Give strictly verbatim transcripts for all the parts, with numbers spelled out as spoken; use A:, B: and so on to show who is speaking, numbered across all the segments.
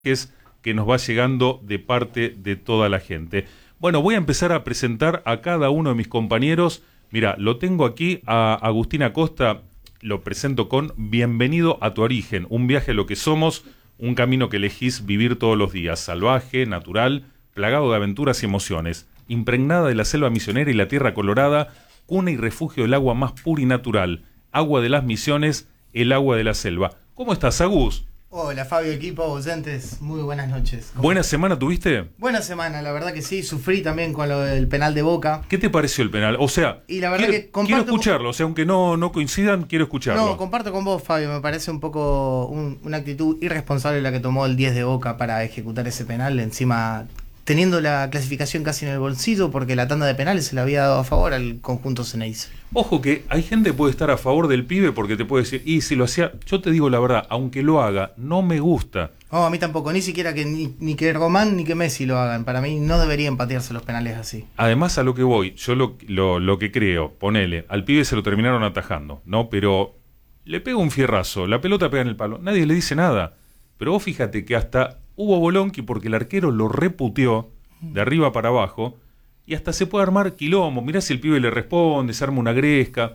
A: que nos va llegando de parte de toda la gente. Bueno, voy a empezar a presentar a cada uno de mis compañeros. Mira, lo tengo aquí a Agustín Acosta, lo presento con Bienvenido a tu origen, un viaje a lo que somos, un camino que elegís vivir todos los días, salvaje, natural, plagado de aventuras y emociones, impregnada de la selva misionera y la tierra colorada, cuna y refugio del agua más pura y natural, agua de las misiones, el agua de la selva. ¿Cómo estás, Agus?
B: Hola Fabio, equipo, oyentes, muy buenas noches.
A: ¿Buena semana tuviste?
B: Buena semana, la verdad que sí, sufrí también con lo del penal de Boca.
A: ¿Qué te pareció el penal? O sea,
B: y la verdad
A: quiero,
B: que
A: quiero escucharlo, o sea, aunque no, no coincidan, quiero escucharlo.
B: No, comparto con vos, Fabio, me parece un poco un, una actitud irresponsable la que tomó el diez de Boca para ejecutar ese penal, encima teniendo la clasificación casi en el bolsillo porque la tanda de penales se le había dado a favor al conjunto Ceneice.
A: Ojo que hay gente que puede estar a favor del pibe porque te puede decir, y si lo hacía, yo te digo la verdad, aunque lo haga, no me gusta.
B: No, a mí tampoco, ni siquiera que ni, ni que Román ni que Messi lo hagan, para mí no deberían patearse los penales así.
A: Además, a lo que voy, yo lo, lo, lo que creo, ponele, al pibe se lo terminaron atajando, ¿no? Pero le pega un fierrazo, la pelota pega en el palo, nadie le dice nada. Pero vos fíjate que hasta hubo bolonqui porque el arquero lo reputeó de arriba para abajo y hasta se puede armar quilombo. Mirá si el pibe le responde, se arma una gresca.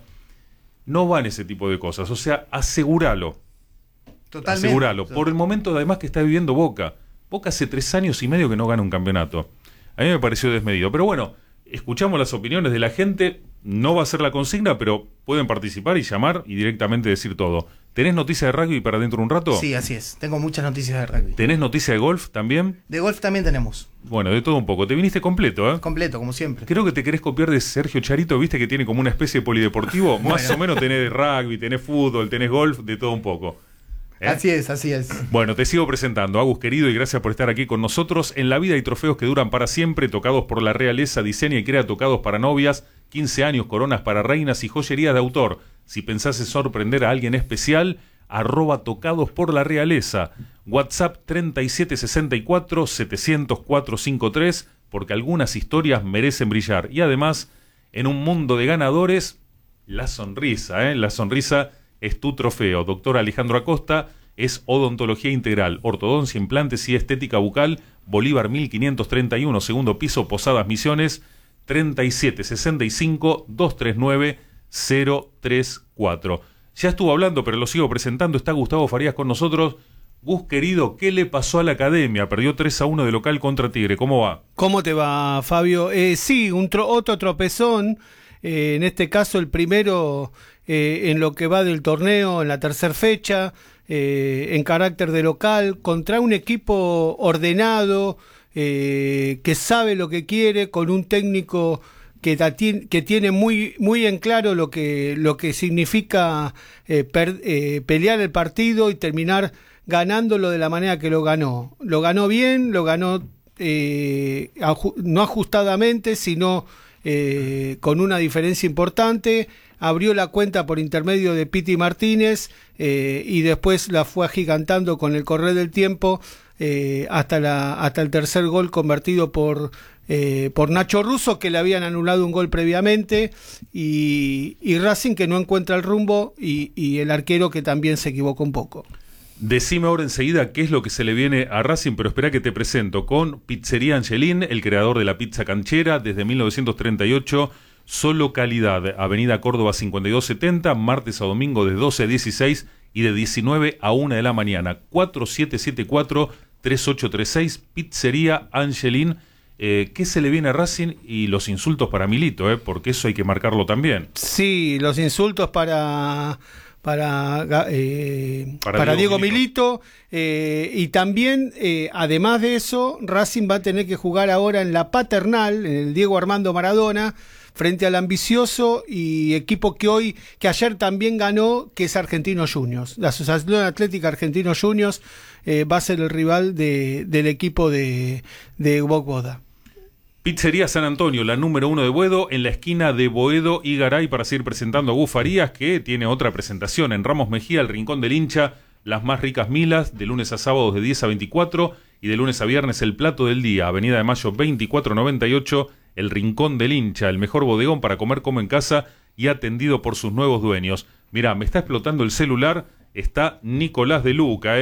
A: No van ese tipo de cosas, o sea, asegúralo.
B: Totalmente.
A: Asegúralo. Por el momento además que está viviendo Boca. Boca hace tres años y medio que no gana un campeonato. A mí me pareció desmedido. Pero bueno, escuchamos las opiniones de la gente. No va a ser la consigna, pero pueden participar y llamar y directamente decir todo. ¿Tenés noticias de rugby para dentro de un rato?
B: Sí, así es. Tengo muchas noticias de rugby.
A: ¿Tenés noticias de golf también?
B: De golf también tenemos.
A: Bueno, de todo un poco. Te viniste completo, ¿eh?
B: Completo, como siempre.
A: Creo que te querés copiar de Sergio Charito, viste que tiene como una especie de polideportivo.
B: Bueno.
A: Más o menos tenés rugby, tenés fútbol, tenés golf, de todo un poco. ¿Eh?
B: Así es, así es.
A: Bueno, te sigo presentando, Agus querido, y gracias por estar aquí con nosotros. En la vida hay trofeos que duran para siempre, tocados por la realeza, diseña y crea tocados para novias, quince años, coronas para reinas y joyerías de autor. Si pensás en sorprender a alguien especial, arroba tocados por la realeza. WhatsApp treinta y siete sesenta y cuatro setecientos cuatro cincuenta y tres, porque algunas historias merecen brillar. Y además, en un mundo de ganadores, la sonrisa, ¿eh? La sonrisa es tu trofeo. Doctor Alejandro Acosta es odontología integral, ortodoncia, implantes y estética bucal. Bolívar mil quinientos treinta y uno, segundo piso, Posadas Misiones. Treinta y siete sesenta y cinco doscientos treinta y nueve cero treinta y cuatro. Ya estuvo hablando, pero lo sigo presentando. Está Gustavo Farías con nosotros. Gus, querido, ¿qué le pasó a la academia? Perdió tres a uno de local contra Tigre. ¿Cómo va?
C: ¿Cómo te va, Fabio? Eh, sí, un tro- otro tropezón. Eh, en este caso, el primero eh, en lo que va del torneo, en la tercera fecha, eh, en carácter de local, contra un equipo ordenado, eh, que sabe lo que quiere, con un técnico que, que tiene muy muy en claro lo que lo que significa eh, per, eh, pelear el partido y terminar ganándolo de la manera que lo ganó. Lo ganó bien, lo ganó eh, aju- no ajustadamente, sino eh, con una diferencia importante. Abrió la cuenta por intermedio de Piti Martínez eh, y después la fue agigantando con el correr del tiempo eh, hasta la hasta el tercer gol convertido por Eh, por Nacho Russo, que le habían anulado un gol previamente, y, y Racing, que no encuentra el rumbo, y, y el arquero, que también se equivocó un poco.
A: Decime ahora enseguida qué es lo que se le viene a Racing, pero espera que te presento con Pizzería Angelín, el creador de la pizza canchera desde mil novecientos treinta y ocho, solo calidad. Avenida Córdoba cincuenta y dos setenta, martes a domingo de doce a dieciséis y de diecinueve a una de la mañana. Cuatro siete siete cuatro tres ocho tres seis, Pizzería Angelín. Eh, ¿Qué se le viene a Racing? Y los insultos para Milito, eh, porque eso hay que marcarlo también.
C: Sí, los insultos para para eh, para,
A: para
C: Diego, Diego
A: Milito,
C: Milito eh, y también, eh, además de eso, Racing va a tener que jugar ahora en la Paternal, en el Diego Armando Maradona, frente al ambicioso y equipo que hoy, que ayer también ganó, que es Argentinos Juniors. La Asociación Atlética Argentinos Juniors eh, va a ser el rival de, del equipo de, de Bogboda.
A: Pizzería San Antonio, la número uno de Boedo, en la esquina de Boedo y Garay, para seguir presentando a Gus Farías, que tiene otra presentación en Ramos Mejía, el Rincón del Hincha, las más ricas milas, de lunes a sábados de diez a veinticuatro y de lunes a viernes el plato del día, Avenida de Mayo veinticuatro noventa y ocho, el Rincón del Hincha, el mejor bodegón para comer como en casa y atendido por sus nuevos dueños. Mirá, me está explotando el celular, está Nicolás de Luca, ¿eh?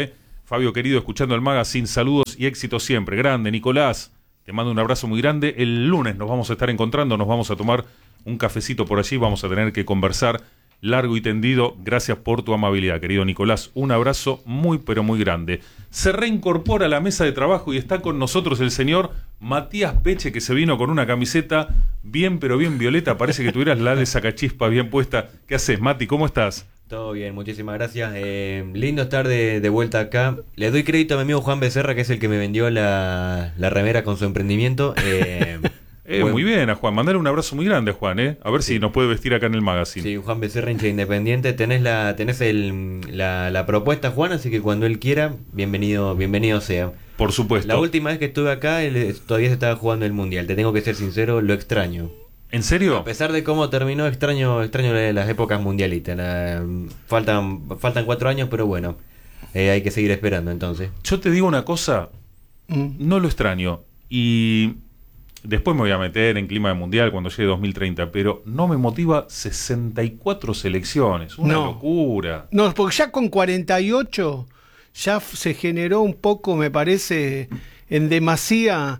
A: Fabio querido, escuchando el magazine, saludos y éxito siempre. Grande, Nicolás, te mando un abrazo muy grande. El lunes nos vamos a estar encontrando, nos vamos a tomar un cafecito por allí, vamos a tener que conversar largo y tendido. Gracias por tu amabilidad, querido Nicolás. Un abrazo muy, pero muy grande. Se reincorpora a la mesa de trabajo y está con nosotros el señor Matías Peche, que se vino con una camiseta bien, pero bien violeta. Parece que tuvieras la de Sacachispa bien puesta. ¿Qué haces, Mati? ¿Cómo estás?
D: Todo bien, muchísimas gracias. Eh, lindo estar de, de vuelta acá. Le doy crédito a mi amigo Juan Becerra, que es el que me vendió la, la remera con su emprendimiento. Eh,
A: Eh,
D: Bueno.
A: muy bien, a Juan. Mandale un abrazo muy grande a Juan, ¿eh? A ver
D: Sí.
A: si nos puede vestir acá en el magazine.
D: Sí, Juan Becerra, hincha independiente. Tenés la tenés el, la, la propuesta, Juan, así que cuando él quiera, bienvenido bienvenido sea.
A: Por supuesto.
D: La última vez que estuve acá, él, todavía se estaba jugando el Mundial. Te tengo que ser sincero, lo extraño.
A: ¿En serio?
D: A pesar de cómo terminó, extraño extraño las épocas mundialistas. La- faltan, faltan cuatro años, pero bueno, eh, hay que seguir esperando entonces.
A: Yo te digo una cosa,
C: Mm.
A: no lo extraño. Y después me voy a meter en clima de mundial cuando llegue dos mil treinta, pero no me motiva sesenta y cuatro selecciones. Una
C: No.
A: locura.
C: No, porque ya con cuarenta y ocho ya f- se generó un poco, me parece, en demasía,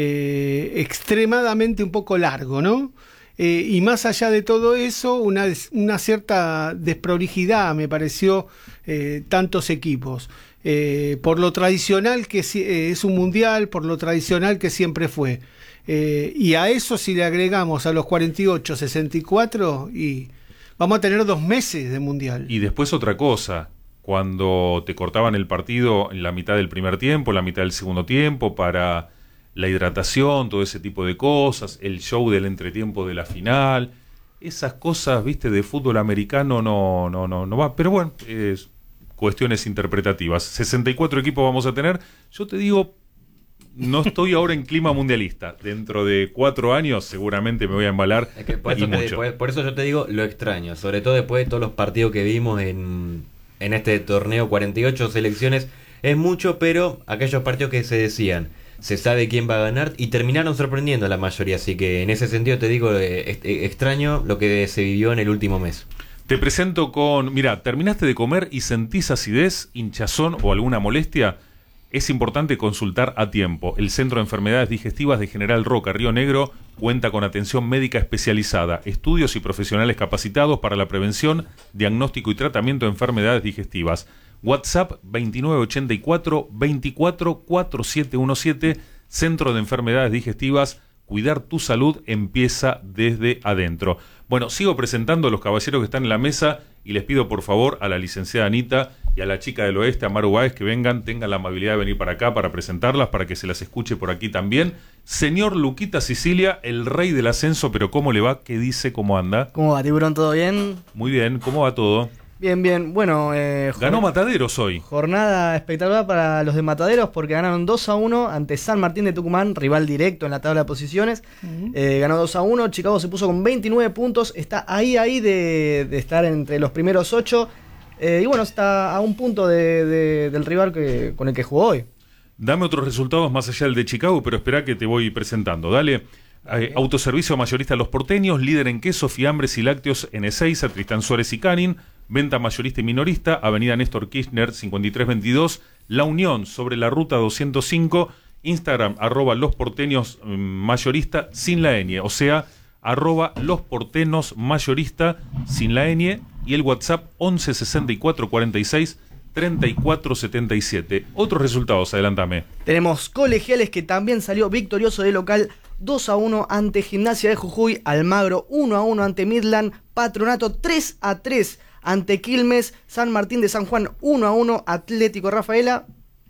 C: eh, extremadamente un poco largo, ¿no? Eh, y más allá de todo eso, una, des- una cierta desprolijidad, me pareció, eh, tantos equipos. Eh, por lo tradicional que si- eh, es un mundial, por lo tradicional que siempre fue. Eh, y a eso si le agregamos a los cuarenta y ocho, sesenta y cuatro, y vamos a tener dos meses de mundial.
A: Y después otra cosa, cuando te cortaban el partido en la mitad del primer tiempo, en la mitad del segundo tiempo, para la hidratación, todo ese tipo de cosas, el show del entretiempo de la final, esas cosas, viste, de fútbol americano no, no, no, no va. Pero bueno, es cuestiones interpretativas. sesenta y cuatro equipos vamos a tener. Yo te digo, no estoy ahora en clima mundialista. Dentro de cuatro años seguramente me voy a embalar
D: Es que por,
A: y
D: eso te-
A: mucho.
D: por- por eso yo te digo lo extraño, sobre todo después de todos los partidos que vimos en, en este torneo, cuarenta y ocho selecciones, es mucho, pero aquellos partidos que se decían, se sabe quién va a ganar y terminaron sorprendiendo a la mayoría, así que en ese sentido te digo, eh, est- eh, extraño lo que se vivió en el último mes.
A: Te presento con... Mira, ¿terminaste de comer y sentís acidez, hinchazón o alguna molestia? Es importante consultar a tiempo. El Centro de Enfermedades Digestivas de General Roca, Río Negro, cuenta con atención médica especializada, estudios y profesionales capacitados para la prevención, diagnóstico y tratamiento de enfermedades digestivas. WhatsApp veintinueve ochenta y cuatro veinticuatro cuarenta y siete diecisiete, Centro de Enfermedades Digestivas. Cuidar tu salud empieza desde adentro. Bueno, sigo presentando a los caballeros que están en la mesa y les pido por favor a la licenciada Anita y a la chica del oeste, a Maru Báez, que vengan, tengan la amabilidad de venir para acá para presentarlas, para que se las escuche por aquí también. Señor Luquita Sicilia, el rey del ascenso, pero ¿cómo le va? ¿Qué dice? ¿Cómo anda?
E: ¿Cómo va, Tiburón? ¿Todo bien?
A: Muy bien, ¿cómo va todo?
E: Bien, bien. Bueno, eh, jor-
A: Ganó Mataderos hoy.
E: jornada espectacular para los de Mataderos porque ganaron dos a uno ante San Martín de Tucumán, rival directo en la tabla de posiciones. Eh, ganó dos a uno. Chicago se puso con veintinueve puntos. Está ahí, ahí de, de estar entre los primeros ocho. Eh, y bueno, está a un punto de, de- del rival que, con el que jugó hoy.
A: Dame otros resultados más allá del de Chicago, pero espera que te voy presentando. Dale. Eh, autoservicio mayorista Los Porteños, líder en quesos, fiambres y lácteos en Ezeiza, Tristán Suárez y Canin. Venta mayorista y minorista, Avenida Néstor Kirchner cincuenta y tres veintidós. La Unión, sobre la ruta doscientos cinco. Instagram, arroba Los Porteños mm, Mayorista, sin la ñ. O sea, arroba Los Portenos Mayorista, sin la ñ. Y el WhatsApp once sesenta y cuatro cuarenta y seis treinta y cuatro setenta y siete. Otros resultados, adelántame.
E: Tenemos Colegiales que también salió victorioso de local dos a uno ante Gimnasia de Jujuy, Almagro uno a uno ante Midland, Patronato tres a tres ante Quilmes, San Martín de San Juan uno a uno, Atlético Rafaela.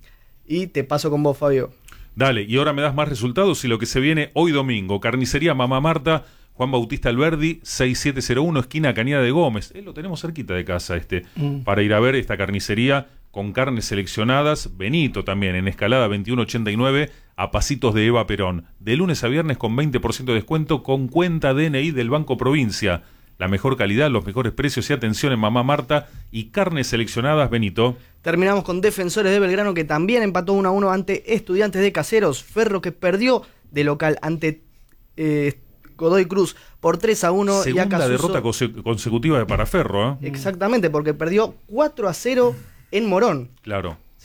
E: Y te paso con vos, Fabio.
A: Dale, y ahora me das más resultados y lo que se viene hoy domingo. Carnicería Mamá Marta, Juan Bautista Alberdi, seiscientos uno, esquina Cañada de Gómez. Eh, lo tenemos cerquita de casa este,
C: Mm.
A: para ir a ver esta carnicería con carnes seleccionadas. Benito también, en Escalada veintiuno ochenta y nueve, a pasitos de Eva Perón. De lunes a viernes con veinte por ciento de descuento con cuenta D N I del Banco Provincia. La mejor calidad, los mejores precios y atención en Mamá Marta y carnes seleccionadas, Benito.
E: Terminamos con Defensores de Belgrano que también empató uno a uno ante Estudiantes de Caseros. Ferro que perdió de local ante eh, Godoy Cruz por tres a uno.
A: Segunda
E: y Acasuso,
A: derrota conse- consecutiva de Paraferro, ¿eh?
E: Exactamente, porque perdió cuatro a cero en Morón.
A: Claro.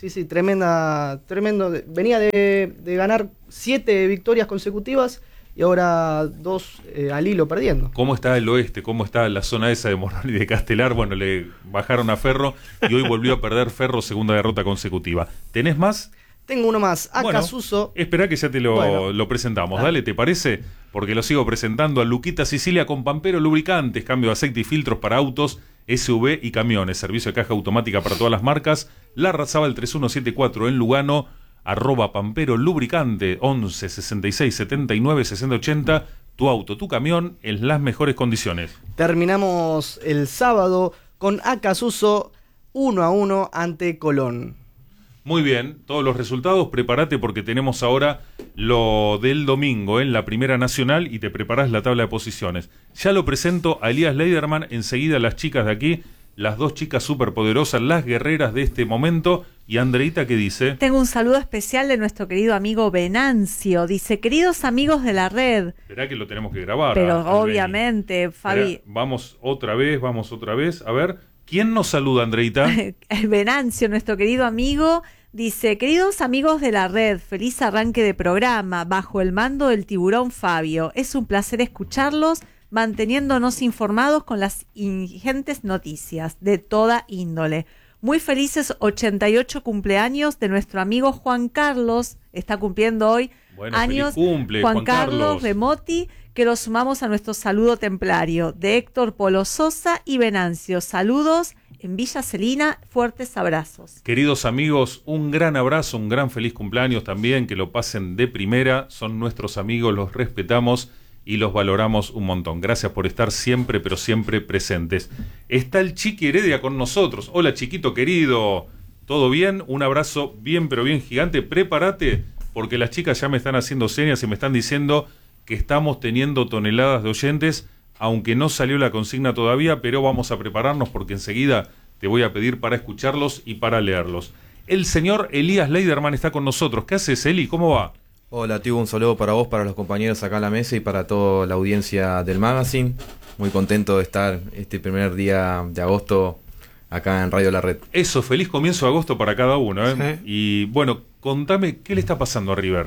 E: Sí, sí, tremenda, tremendo. Venía de, de ganar siete victorias consecutivas y ahora dos eh, al hilo perdiendo.
A: ¿Cómo está el oeste? ¿Cómo está la zona esa de Morón y de Castelar? Bueno, le bajaron a Ferro y hoy volvió a perder Ferro, segunda derrota consecutiva. ¿Tenés más?
E: Tengo uno más, Acasuso.
A: Bueno, espera que ya te lo,
E: bueno.
A: lo presentamos.
E: Dale.
A: Dale, ¿te parece? Porque lo sigo presentando a Luquita Sicilia con Pampero Lubricantes, cambio de aceite y filtros para autos, S U V y camiones, servicio de caja automática para todas las marcas. La Razabal tres uno siete cuatro en Lugano, arroba Pampero Lubricante, once sesenta y seis setenta y nueve sesenta ochenta. Tu auto, tu camión en las mejores condiciones.
E: Terminamos el sábado con Acasuso uno a uno ante Colón.
A: Muy bien, todos los resultados, prepárate porque tenemos ahora lo del domingo en la Primera Nacional y te preparás la tabla de posiciones. Ya lo presento a Elías Leiderman, enseguida las chicas de aquí, las dos chicas superpoderosas, las guerreras de este momento. Y Andreita, ¿qué dice?
F: Tengo un saludo especial de nuestro querido amigo Venancio. Dice, queridos amigos de la red.
A: Esperá que lo tenemos que grabar.
F: Pero
A: a,
F: obviamente,
A: Espera,
F: Fabi.
A: vamos otra vez, vamos otra vez. A ver, ¿quién nos saluda, Andreita?
F: Venancio, nuestro querido amigo, dice, queridos amigos de la red, feliz arranque de programa, bajo el mando del tiburón Fabio. Es un placer escucharlos, manteniéndonos informados con las ingentes noticias de toda índole. Muy felices ochenta y ocho cumpleaños de nuestro amigo Juan Carlos, está cumpliendo hoy
A: bueno,
F: años,
A: cumple,
F: Juan,
A: Juan
F: Carlos,
A: Carlos
F: Remotti, que lo sumamos a nuestro saludo templario, de Héctor Polo Sosa y Venancio. Saludos en Villa Celina, fuertes abrazos.
A: Queridos amigos, un gran abrazo, un gran feliz cumpleaños también, que lo pasen de primera, son nuestros amigos, los respetamos y los valoramos un montón. Gracias por estar siempre, pero siempre presentes. Está el Chiqui Heredia con nosotros. Hola, chiquito querido, ¿todo bien? Un abrazo bien, pero bien gigante. Prepárate, porque las chicas ya me están haciendo señas y me están diciendo que estamos teniendo toneladas de oyentes, aunque no salió la consigna todavía, pero vamos a prepararnos porque enseguida te voy a pedir para escucharlos y para leerlos. El señor Elías Leiderman está con nosotros. ¿Qué haces, Eli? ¿Cómo va?
G: Hola, Tibu, un saludo para vos, para los compañeros acá en la mesa y para toda la audiencia del magazine. Muy contento de estar este primer día de agosto acá en Radio La Red.
A: Eso, feliz comienzo de agosto para cada uno, ¿eh?
C: Sí.
A: Y bueno, contame, ¿qué le está pasando a River?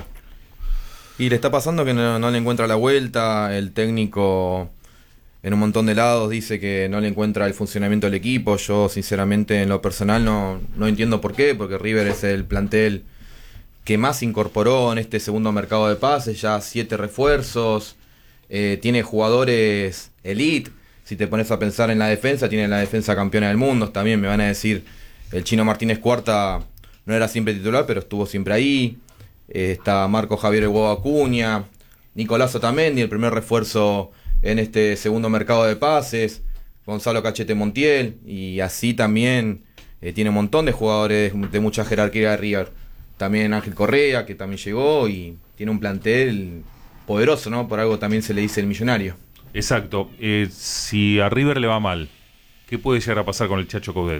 G: Y le está pasando que no, no le encuentra la vuelta, el técnico en un montón de lados dice que no le encuentra el funcionamiento del equipo. Yo sinceramente en lo personal no, no entiendo por qué, porque River es el plantel que más incorporó en este segundo mercado de pases, ya siete refuerzos, eh, tiene jugadores elite. Si te pones a pensar en la defensa, tiene la defensa campeona del mundo. También me van a decir, el Chino Martínez Cuarta no era siempre titular, pero estuvo siempre ahí. Eh, está Marco Javier El Huevo Acuña, Nicolás Otamendi, el primer refuerzo en este segundo mercado de pases, Gonzalo Cachete Montiel, y así también eh, tiene un montón de jugadores de mucha jerarquía de River. También Ángel Correa, que también llegó y tiene un plantel poderoso, ¿no? Por algo también se le dice el millonario.
A: Exacto. Eh, si a River le va mal, ¿qué puede llegar a pasar con el Chacho Coudet?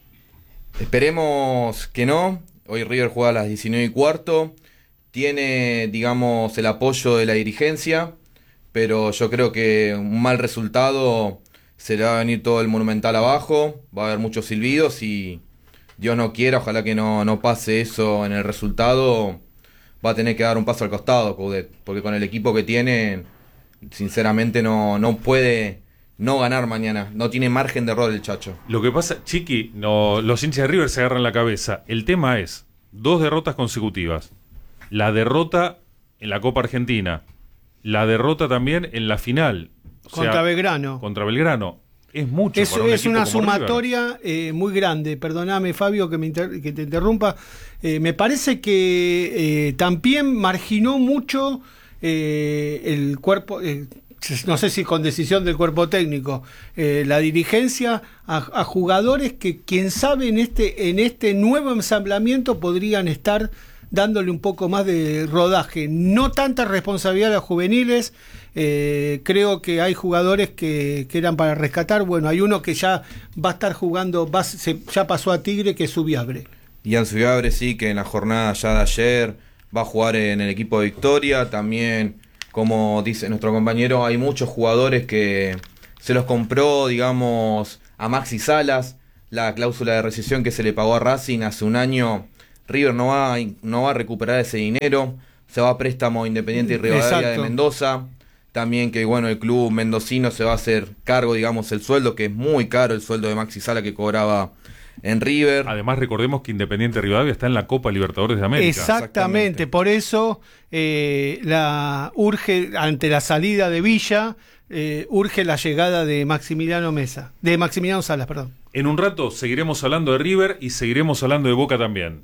G: Esperemos que no. Hoy River juega a las diecinueve y cuarto. Tiene, digamos, el apoyo de la dirigencia, pero yo creo que un mal resultado se le va a venir todo el Monumental abajo. Va a haber muchos silbidos y Dios no quiera, ojalá que no, no pase eso en el resultado. Va a tener que dar un paso al costado, Coudet, porque con el equipo que tiene, sinceramente no, no puede no ganar mañana. No tiene margen de error el Chacho.
A: Lo que pasa, Chiqui, no, los hinchas de River se agarran la cabeza. El tema es, dos derrotas consecutivas. La derrota en la Copa Argentina. La derrota también en la final. O
C: Contra
A: sea,
C: Belgrano.
A: Contra Belgrano. Es mucho.
C: Es,
A: para un
C: es
A: equipo
C: una
A: como
C: sumatoria eh, muy grande. Perdóname, Fabio, que, me inter- que te interrumpa. Eh, me parece que eh, también marginó mucho eh, el cuerpo, eh, no sé si con decisión del cuerpo técnico, eh, la dirigencia a, a jugadores que, quién sabe, en este, en este nuevo ensamblamiento podrían estar dándole un poco más de rodaje. No tanta responsabilidad a los juveniles. Eh, creo que hay jugadores que, que eran para rescatar. Bueno, hay uno que ya va a estar jugando, va, se, ya pasó a Tigre, que es Subiabre.
G: Ian Subiabre, sí, que en la jornada ya de ayer va a jugar en el equipo de Victoria. También, como dice nuestro compañero, hay muchos jugadores que se los compró, digamos, a Maxi Salas. La cláusula de rescisión que se le pagó a Racing hace un año River no va, no va a recuperar ese dinero, se va a préstamo Independiente y Rivadavia
C: Exacto.
G: de Mendoza. También que bueno, el club mendocino se va a hacer cargo, digamos, el sueldo, que es muy caro el sueldo de Maxi Sala que cobraba en River.
A: Además recordemos que Independiente Rivadavia está en la Copa Libertadores de América.
C: Exactamente,
G: Exactamente.
C: por eso eh, la urge, ante la salida de Villa, eh, urge la llegada de Maximiliano Mesa, de Maximiliano Salas, perdón.
A: En un rato seguiremos hablando de River y seguiremos hablando de Boca también.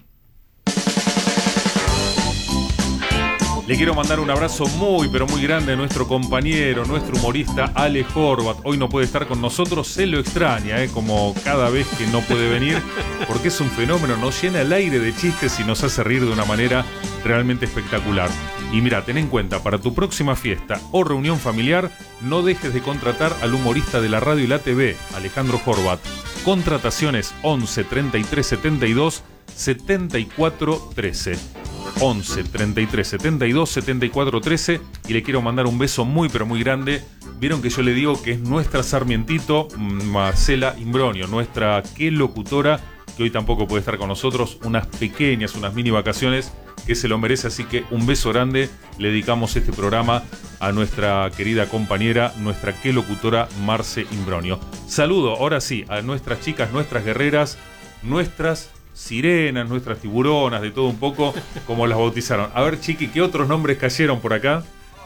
A: Le quiero mandar un abrazo muy, pero muy grande a nuestro compañero, nuestro humorista Ale Horvat. Hoy no puede estar con nosotros, se lo extraña, ¿eh? Como cada vez que no puede venir, porque es un fenómeno, nos llena el aire de chistes y nos hace reír de una manera realmente espectacular. Y mira, ten en cuenta, para tu próxima fiesta o reunión familiar, no dejes de contratar al humorista de la radio y la T V, Alejandro Horvat. Contrataciones once treinta y tres setenta y dos setenta y cuatro trece. once treinta y tres setenta y dos setenta y cuatro trece. Y le quiero mandar un beso muy pero muy grande. Vieron que yo le digo que es nuestra Sarmientito, Marcela Imbronio, nuestra qué locutora, que hoy tampoco puede estar con nosotros, unas pequeñas, unas mini vacaciones que se lo merece, así que un beso grande. Le dedicamos este programa a nuestra querida compañera, nuestra qué locutora Marce Imbronio. Saludo ahora sí a nuestras chicas, nuestras guerreras, nuestras sirenas, nuestras tiburonas, de todo un poco, como las bautizaron. A ver, Chiqui, ¿qué otros nombres cayeron por acá?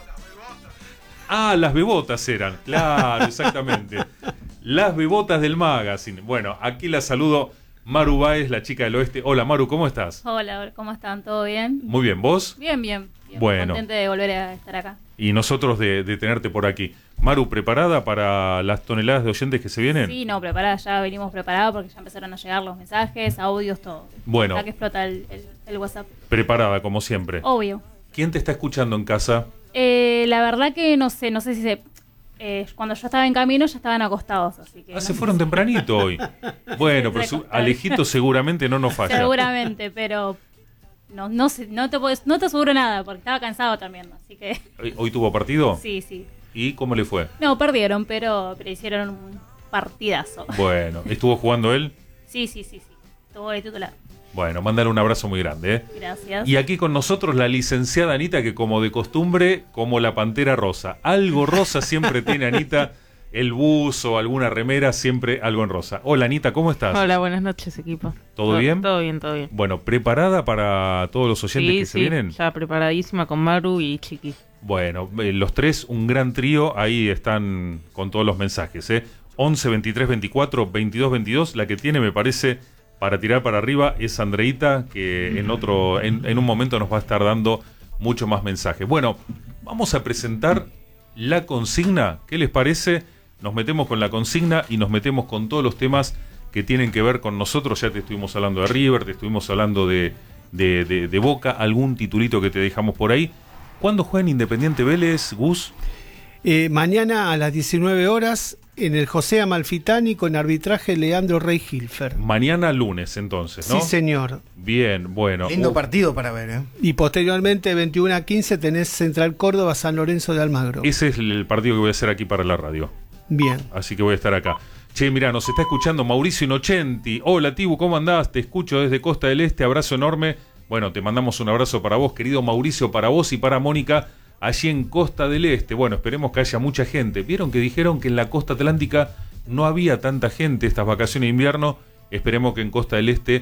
A: Ah, las bebotas eran, claro, exactamente. Las bebotas del magazine. Bueno, aquí la saludo, Maru Báez, la chica del oeste. Hola, Maru, ¿cómo estás?
H: Hola, ¿cómo están? ¿Todo bien?
A: Muy bien, ¿vos?
H: Bien, bien. bien.
A: Bueno.
H: Contenta de volver a estar acá.
A: Y nosotros de, de tenerte por aquí. Maru, ¿preparada para las toneladas de oyentes que se vienen?
H: Sí, no, preparada, ya venimos preparados porque ya empezaron a llegar los mensajes, audios, todo.
A: Bueno.
H: Hasta que explota el, el, el WhatsApp.
A: Preparada, como siempre.
H: Obvio.
A: ¿Quién te está escuchando en casa?
H: Eh, la verdad que no sé, no sé si se... Eh, cuando yo estaba en camino ya estaban acostados, así que...
A: Ah,
H: no
A: se
H: sé
A: fueron
H: si-
A: tempranito hoy. Bueno, pero su- Alejito seguramente no nos falla.
H: Seguramente, pero... No, no, sé, no, te, puedo- no te aseguro nada porque estaba cansado también, así que...
A: ¿Hoy, hoy tuvo partido?
H: Sí, sí.
A: ¿Y cómo le fue?
H: No, perdieron, pero, pero hicieron un partidazo.
A: Bueno, ¿estuvo jugando él?
H: Sí, sí, sí, sí. Estuvo de titular.
A: Bueno, mándale un abrazo muy grande, ¿eh?
H: Gracias.
A: Y aquí con nosotros la licenciada Anita, que como de costumbre, como la pantera rosa. Algo rosa siempre tiene Anita, el buzo, alguna remera, siempre algo en rosa. Hola Anita, ¿cómo estás?
I: Hola, buenas noches, equipo.
A: ¿Todo bien?
I: Todo bien, todo bien.
A: Bueno, ¿preparada para todos los oyentes
I: Sí,
A: que se
I: sí,
A: vienen?
I: ya preparadísima con Maru y Chiqui.
A: Bueno, eh, los tres, un gran trío, ahí están con todos los mensajes, ¿eh? once veintitrés veinticuatro veintidós veintidós, la que tiene, me parece, para tirar para arriba es Andreita, que en otro, en, en un momento nos va a estar dando mucho más mensajes. Bueno, vamos a presentar la consigna, ¿qué les parece? Nos metemos con la consigna y nos metemos con todos los temas que tienen que ver con nosotros. Ya te estuvimos hablando de River, te estuvimos hablando de, de, de, de Boca, algún titulito que te dejamos por ahí. ¿Cuándo juegan Independiente Vélez, Gus?
C: Eh, mañana a las diecinueve horas en el José Amalfitani con arbitraje Leandro Rey Hilfer.
A: Mañana lunes, entonces, ¿no?
C: Sí, señor.
A: Bien, bueno.
B: Lindo
A: Uh,
B: partido para ver, ¿eh?
C: Y posteriormente, veintiuno a quince, tenés Central Córdoba, San Lorenzo de Almagro.
A: Ese es el partido que voy a hacer aquí para la radio.
C: Bien.
A: Así que voy a estar acá. Che, mirá, nos está escuchando Mauricio Inocenti. Hola, Tibu, ¿cómo andás? Te escucho desde Costa del Este. Abrazo enorme. Bueno, te mandamos un abrazo para vos, querido Mauricio, para vos y para Mónica, allí en Costa del Este. Bueno, esperemos que haya mucha gente. ¿Vieron que dijeron que en la costa atlántica no había tanta gente estas vacaciones de invierno? Esperemos que en Costa del Este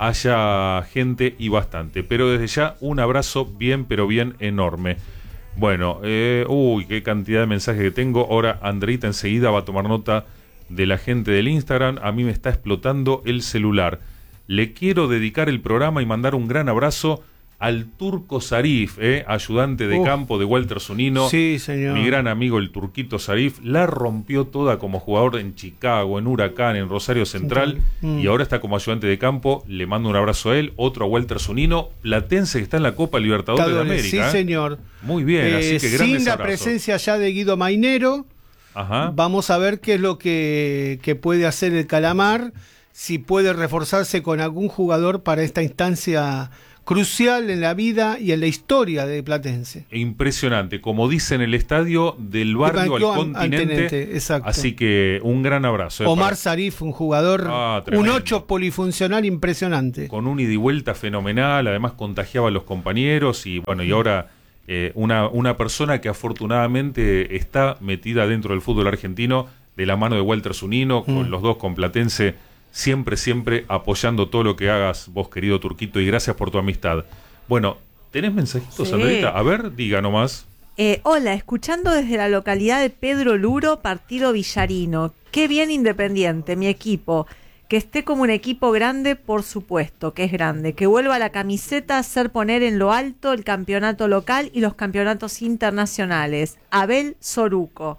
A: haya gente y bastante. Pero desde ya, un abrazo bien, pero bien enorme. Bueno, eh, uy, qué cantidad de mensajes que tengo. Ahora Andreita enseguida va a tomar nota de la gente del Instagram. A mí me está explotando el celular. Le quiero dedicar el programa y mandar un gran abrazo al Turco Sarif, eh, ayudante de
C: Uf.
A: campo de Walter Zunino.
C: Sí, señor.
A: Mi gran amigo el Turquito Sarif. La rompió toda como jugador en Chicago, en Huracán, en Rosario Central.
C: Mm.
A: Y ahora está como ayudante de campo. Le mando un abrazo a él. Otro a Walter Zunino, platense, que está en la Copa Libertadores de América.
C: Sí,
A: eh.
C: señor.
A: Muy bien,
C: Eh,
A: así que grandes
C: sin la
A: abrazos.
C: presencia ya de Guido Mainero,
A: Ajá.
C: vamos a ver qué es lo que, que puede hacer el Calamar, si puede reforzarse con algún jugador para esta instancia crucial en la vida y en la historia de Platense.
A: Impresionante, como dice en el estadio, del barrio al continente.
C: Exacto.
A: Así que un gran abrazo. eh,
C: Omar
A: para-
C: Sarif, un jugador,
A: Ah,
C: un
A: tremendo.
C: ocho polifuncional impresionante.
A: Con un ida y vuelta fenomenal, además contagiaba a los compañeros y bueno, y ahora eh, una, una persona que afortunadamente está metida dentro del fútbol argentino de la mano de Walter Zunino, con
C: Mm.
A: los dos con Platense, siempre, siempre apoyando todo lo que hagas vos, querido Turquito, y gracias por tu amistad. Bueno, ¿tenés mensajitos,
F: Sí.
A: Andreita? A ver, diga nomás.
F: Eh, hola, escuchando desde la localidad de Pedro Luro, partido Villarino. Qué bien Independiente, mi equipo. Que esté como un equipo grande, por supuesto, que es grande. Que vuelva la camiseta a hacer poner en lo alto el campeonato local y los campeonatos internacionales. Abel Soruco.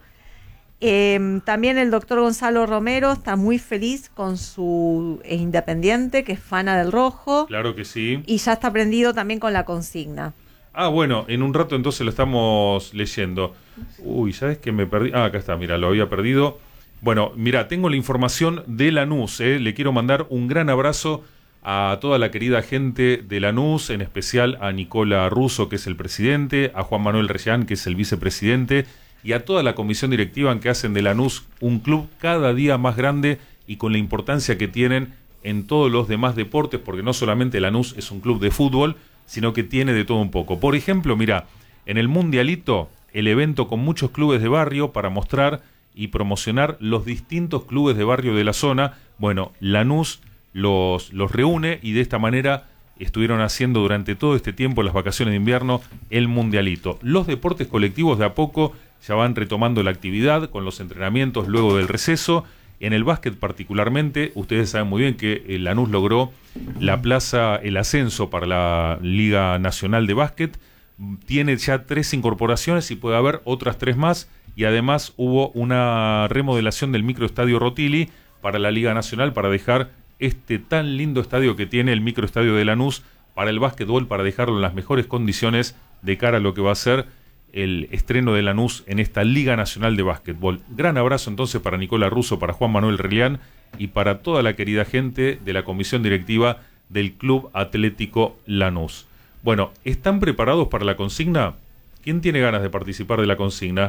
F: Eh, también el doctor Gonzalo Romero está muy feliz con su eh, Independiente, que es fana del rojo.
A: Claro que sí.
F: Y ya está prendido también con la consigna.
A: Ah, bueno, en un rato entonces lo estamos leyendo. Uy, ¿sabes qué me perdí? Ah, acá está, mira, lo había perdido. Bueno, mira, tengo la información de Lanús, ¿eh? Le quiero mandar un gran abrazo a toda la querida gente de Lanús, en especial a Nicola Russo, que es el presidente, a Juan Manuel Reyán, que es el vicepresidente, y a toda la comisión directiva en que hacen de Lanús un club cada día más grande y con la importancia que tienen en todos los demás deportes, porque no solamente Lanús es un club de fútbol, sino que tiene de todo un poco. Por ejemplo, mira, en el Mundialito, el evento con muchos clubes de barrio para mostrar y promocionar los distintos clubes de barrio de la zona, bueno, Lanús los, los reúne y de esta manera estuvieron haciendo durante todo este tiempo, las vacaciones de invierno, el Mundialito. Los deportes colectivos de a poco ya van retomando la actividad con los entrenamientos luego del receso. En el básquet particularmente, ustedes saben muy bien que el Lanús logró la plaza, el ascenso para la Liga Nacional de Básquet. Tiene ya tres incorporaciones y puede haber otras tres más. Y además hubo una remodelación del microestadio Rotili para la Liga Nacional para dejar este tan lindo estadio que tiene el microestadio de Lanús para el básquetbol, para dejarlo en las mejores condiciones de cara a lo que va a ser el estreno de Lanús en esta Liga Nacional de Básquetbol. Gran abrazo entonces para Nicola Russo, para Juan Manuel Relián y para toda la querida gente de la comisión directiva del Club Atlético Lanús. Bueno, ¿están preparados para la consigna? ¿Quién tiene ganas de participar de la consigna?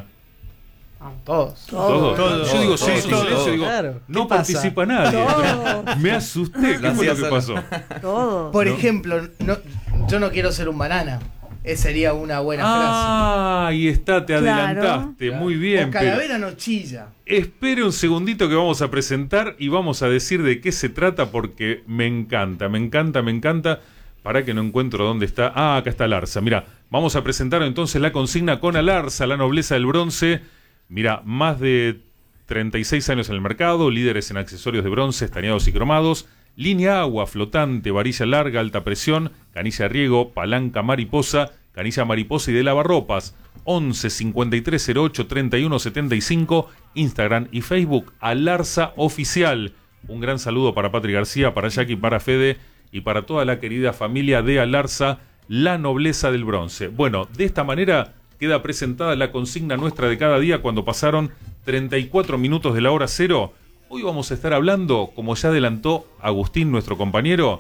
E: Todos.
A: ¿Todos?
C: Todos.
A: Yo digo, sí,
C: Todos.
A: sí, silencio, digo,
E: Claro.
A: no
B: ¿Qué pasa?
A: participa nadie.
F: Todos.
A: Me asusté, ¿qué fue lo que pasó?
F: Todos.
B: Por
A: No.
B: ejemplo, no, yo no quiero ser un banana. Esa sería una buena
A: Ah, ahí está, te
F: Claro.
A: adelantaste, muy
B: frase.
A: bien.
B: O
A: pero
B: calavera no chilla.
A: espere un segundito que vamos a presentar y vamos a decir de qué se trata porque me encanta, me encanta, me encanta. Para que no encuentro dónde está. Ah, acá está Alarza. Mira, vamos a presentar entonces la consigna con Alarza, la nobleza del bronce. Mira, más de treinta y seis años en el mercado, líderes en accesorios de bronce, estañados y cromados, línea agua, flotante, varilla larga, alta presión, canilla riego, palanca mariposa, canilla mariposa y de lavarropas. once cincuenta y tres cero ocho treinta y uno setenta y cinco, Instagram y Facebook, Alarza Oficial. Un gran saludo para Patri García, para Jackie, para Fede y para toda la querida familia de Alarza, la nobleza del bronce. Bueno, de esta manera queda presentada la consigna nuestra de cada día cuando pasaron treinta y cuatro minutos de la hora cero. Hoy vamos a estar hablando, como ya adelantó Agustín, nuestro compañero,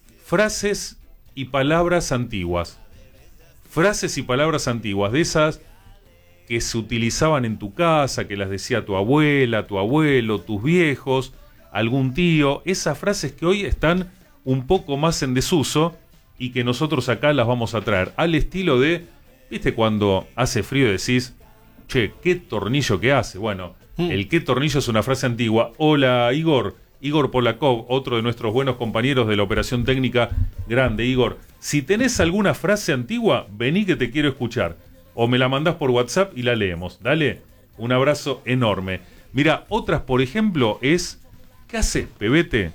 A: frases y palabras antiguas. Frases y palabras antiguas, de esas que se utilizaban en tu casa, que las decía tu abuela, tu abuelo, tus viejos, algún tío. Esas frases que hoy están un poco más en desuso y que nosotros acá las vamos a traer al estilo de, ¿viste cuando hace frío y decís, che, qué tornillo que hace? Bueno,
C: Mm.
A: el qué tornillo es una frase antigua. Hola, Igor. Igor Polakov, otro de nuestros buenos compañeros de la operación técnica. Grande, Igor. Si tenés alguna frase antigua, vení que te quiero escuchar. O me la mandás por WhatsApp y la leemos. Dale, un abrazo enorme. Mira, otras, por ejemplo, es, ¿qué haces, pebete?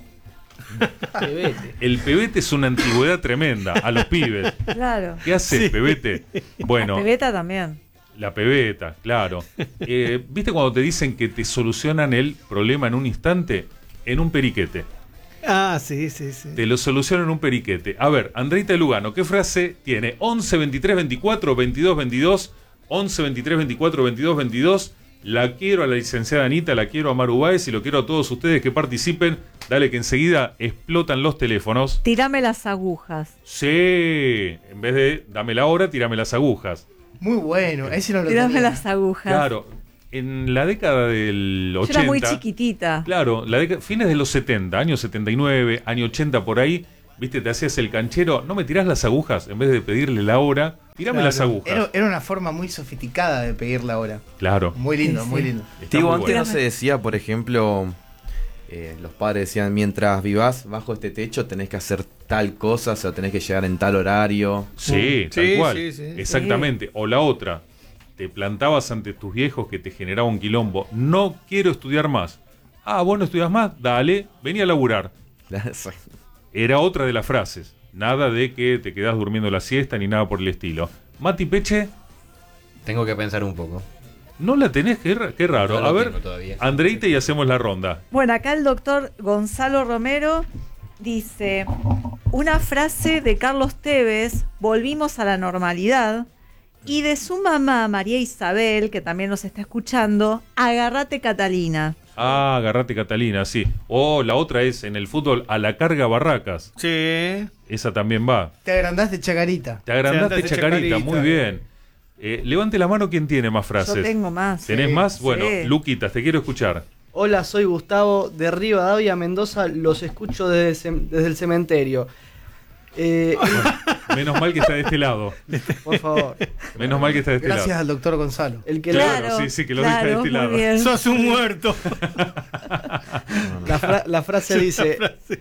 E: Pebete.
A: El pebete es una antigüedad tremenda a los pibes.
F: Claro.
A: ¿Qué haces, pebete? Bueno,
F: Pebeta también.
A: la pebeta, claro. Eh, ¿Viste cuando te dicen que te solucionan el problema en un instante? En un periquete.
C: Ah, sí, sí, sí.
A: Te lo solucionan en un periquete. A ver, Andreita Lugano, ¿qué frase tiene? once veintitrés veinticuatro veintidós veintidós, once veintitrés veinticuatro veintidós veintidós. La quiero a la licenciada Anita, la quiero a Maru Báez y lo quiero a todos ustedes que participen. Dale que enseguida explotan los teléfonos.
F: Tirame las agujas.
A: Sí, en vez de dame la hora, tirame las agujas.
B: Muy bueno, ese no lo
F: Tirame
B: tenía.
F: las agujas.
A: Claro, en la década del
F: Yo
A: ochenta...
F: era muy chiquitita.
A: Claro, la década, fines de los setenta, años setenta y nueve, año ochenta por ahí, viste, te hacías el canchero, no me tirás las agujas, en vez de pedirle la hora, tirame
B: Claro.
A: las agujas.
B: Era, era una forma muy sofisticada de pedir la hora.
A: Claro.
B: Muy lindo,
F: Sí,
B: muy
F: sí.
B: lindo.
A: Está
G: Digo,
A: muy
G: antes
A: bueno.
G: no se decía, por ejemplo, eh, los padres decían, mientras vivás bajo este techo tenés que hacer tal cosa, o sea, tenés que llegar en tal horario.
A: Sí, tal
C: Sí,
A: cual.
C: sí, sí.
A: Exactamente. O la otra, te plantabas ante tus viejos que te generaba un quilombo. No quiero estudiar más. Ah, ¿vos no estudias más? Dale, vení a laburar. Era otra de las frases. Nada de que te quedás durmiendo la siesta ni nada por el estilo. Mati Peche,
D: Tengo que pensar un poco.
A: no la tenés, qué, ra- qué raro.
D: No la
A: a ver,
D: tengo todavía.
A: Andreite y hacemos la ronda.
F: Bueno, acá el doctor Gonzalo Romero dice, una frase de Carlos Tevez, volvimos a la normalidad, y de su mamá, María Isabel, que también nos está escuchando, agárrate Catalina.
A: Ah, agarrate Catalina, sí. O la otra es en el fútbol, a la carga Barracas.
C: Sí.
A: Esa también va.
B: Te agrandaste Chacarita.
A: Te agrandaste
C: agrandaste
A: Chacarita,
C: Chacarita.
A: muy bien. Eh, levante la mano quien tiene más frases.
F: Yo tengo más.
A: ¿Tenés
B: Sí,
A: más? Bueno,
F: sí.
A: Luquitas, te quiero escuchar.
E: Hola, soy Gustavo de Rivadavia, Mendoza. Los escucho desde, el cem- desde el cementerio. Eh,
A: Menos mal que está de este lado.
E: por favor.
A: Menos mal que está de este
B: Gracias
A: lado.
B: al doctor Gonzalo.
E: El que
A: Claro,
F: Claro,
A: sí, sí, que lo
F: claro,
A: deja de este
F: muy
A: lado.
F: bien.
C: Sos un muerto.
E: la, fra- la frase dice: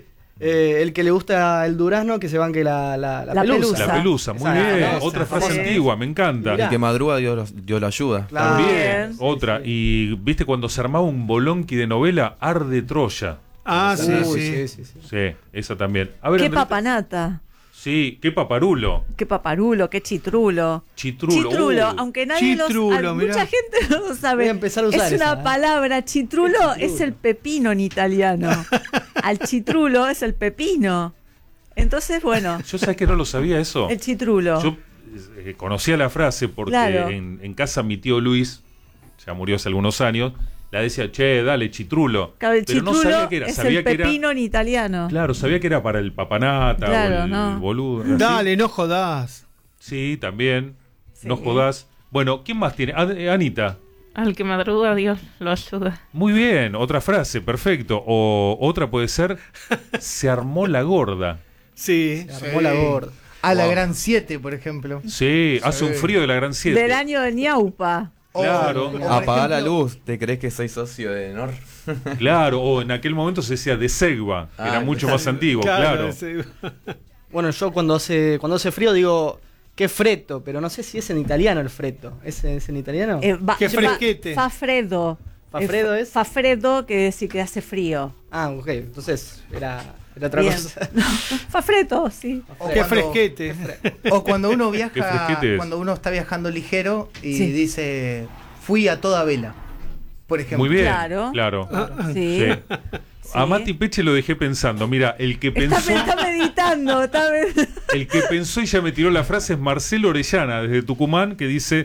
E: eh, el que le gusta el durazno, que se banque la, la, la
F: La
E: pelusa.
F: pelusa.
A: La pelusa, muy
E: Esa,
A: bien.
E: esa,
A: Otra
E: esa.
A: frase
F: Sí.
A: antigua, me encanta.
E: Mirá.
G: El que madruga Dios, Dios lo ayuda.
E: Claro.
A: También,
F: Bien.
A: otra. Y viste cuando se armaba un bolonqui de novela, Arde Troya.
C: Ah, sí,
E: Uy,
C: sí.
E: sí, sí, sí.
A: Sí, esa también. A ver,
F: Qué
A: Andrés.
F: papanata,
A: Sí, qué paparulo.
F: qué paparulo, qué chitrulo.
A: Chitrulo.
F: Chitrulo,
A: Uh.
F: aunque nadie
C: Chitrulo,
F: lo
C: mirá.
F: mucha gente no lo sabe.
E: Voy a empezar a usar
F: es una
E: esa, ¿eh?
F: palabra, chitrulo,
E: Chitrulo.
F: es el pepino en italiano. Al chitrulo es el pepino. Entonces, bueno,
A: Yo sabés que no lo sabía eso.
F: el chitrulo.
A: Yo eh, conocía la frase porque
F: Claro.
A: en, en casa mi tío Luis, ya murió hace algunos años, la decía, che, dale, chitrulo.
F: Claro, el
A: Pero no
F: chitrulo
A: sabía que era,
F: es
A: sabía
F: el
A: que era.
F: pepino en italiano.
A: Claro, sabía que era para el papanata
F: Claro,
A: o el
F: no.
A: boludo. así.
C: Dale, no jodás.
A: Sí, también.
F: Sí.
A: No jodás. Bueno, ¿quién más tiene? Ad- eh, Anita.
I: Al que madruga, Dios lo ayuda.
A: Muy bien, otra frase, perfecto. O otra puede ser, se armó la gorda.
C: Sí.
E: Se armó la gorda.
B: A la
A: Wow.
B: gran siete, por ejemplo.
A: Sí, hace un frío de la gran siete.
F: Del año de Ñaupa.
A: Claro.
B: O, o, por
G: Apagá la
B: ejemplo,
G: luz, ¿te crees que soy socio de Nor?
A: Claro, o en aquel momento se decía de Segua, que
G: Ah,
A: era mucho más antiguo, claro.
C: sí.
E: Bueno, yo cuando hace, cuando hace frío digo, qué fretto, pero no sé si es en italiano el fretto. ¿Es, es en italiano?
F: Eh, va-
C: Qué
F: fa-
C: fresquete.
F: Fafredo.
E: ¿Fafredo
F: Eh,
E: es?
F: Fafredo, que decir que hace frío.
E: Ah, ok, entonces era, era otra
F: Bien.
E: cosa.
F: Fafredo, sí.
B: o
C: Qué
B: cuando-
C: fresquete.
B: O cuando uno
A: Qué
B: viaja,
A: fresquete es.
B: cuando uno está viajando ligero y
F: Sí.
B: dice, fui a toda vela, por ejemplo.
A: Muy bien,
F: Claro.
A: claro.
F: Sí.
A: Sí.
F: Sí.
A: A Mati Peche lo dejé pensando. Mira, el que
F: Está,
A: pensó,
F: está meditando. Está med-
A: el que pensó y ya me tiró la frase es Marcelo Orellana desde Tucumán, que dice: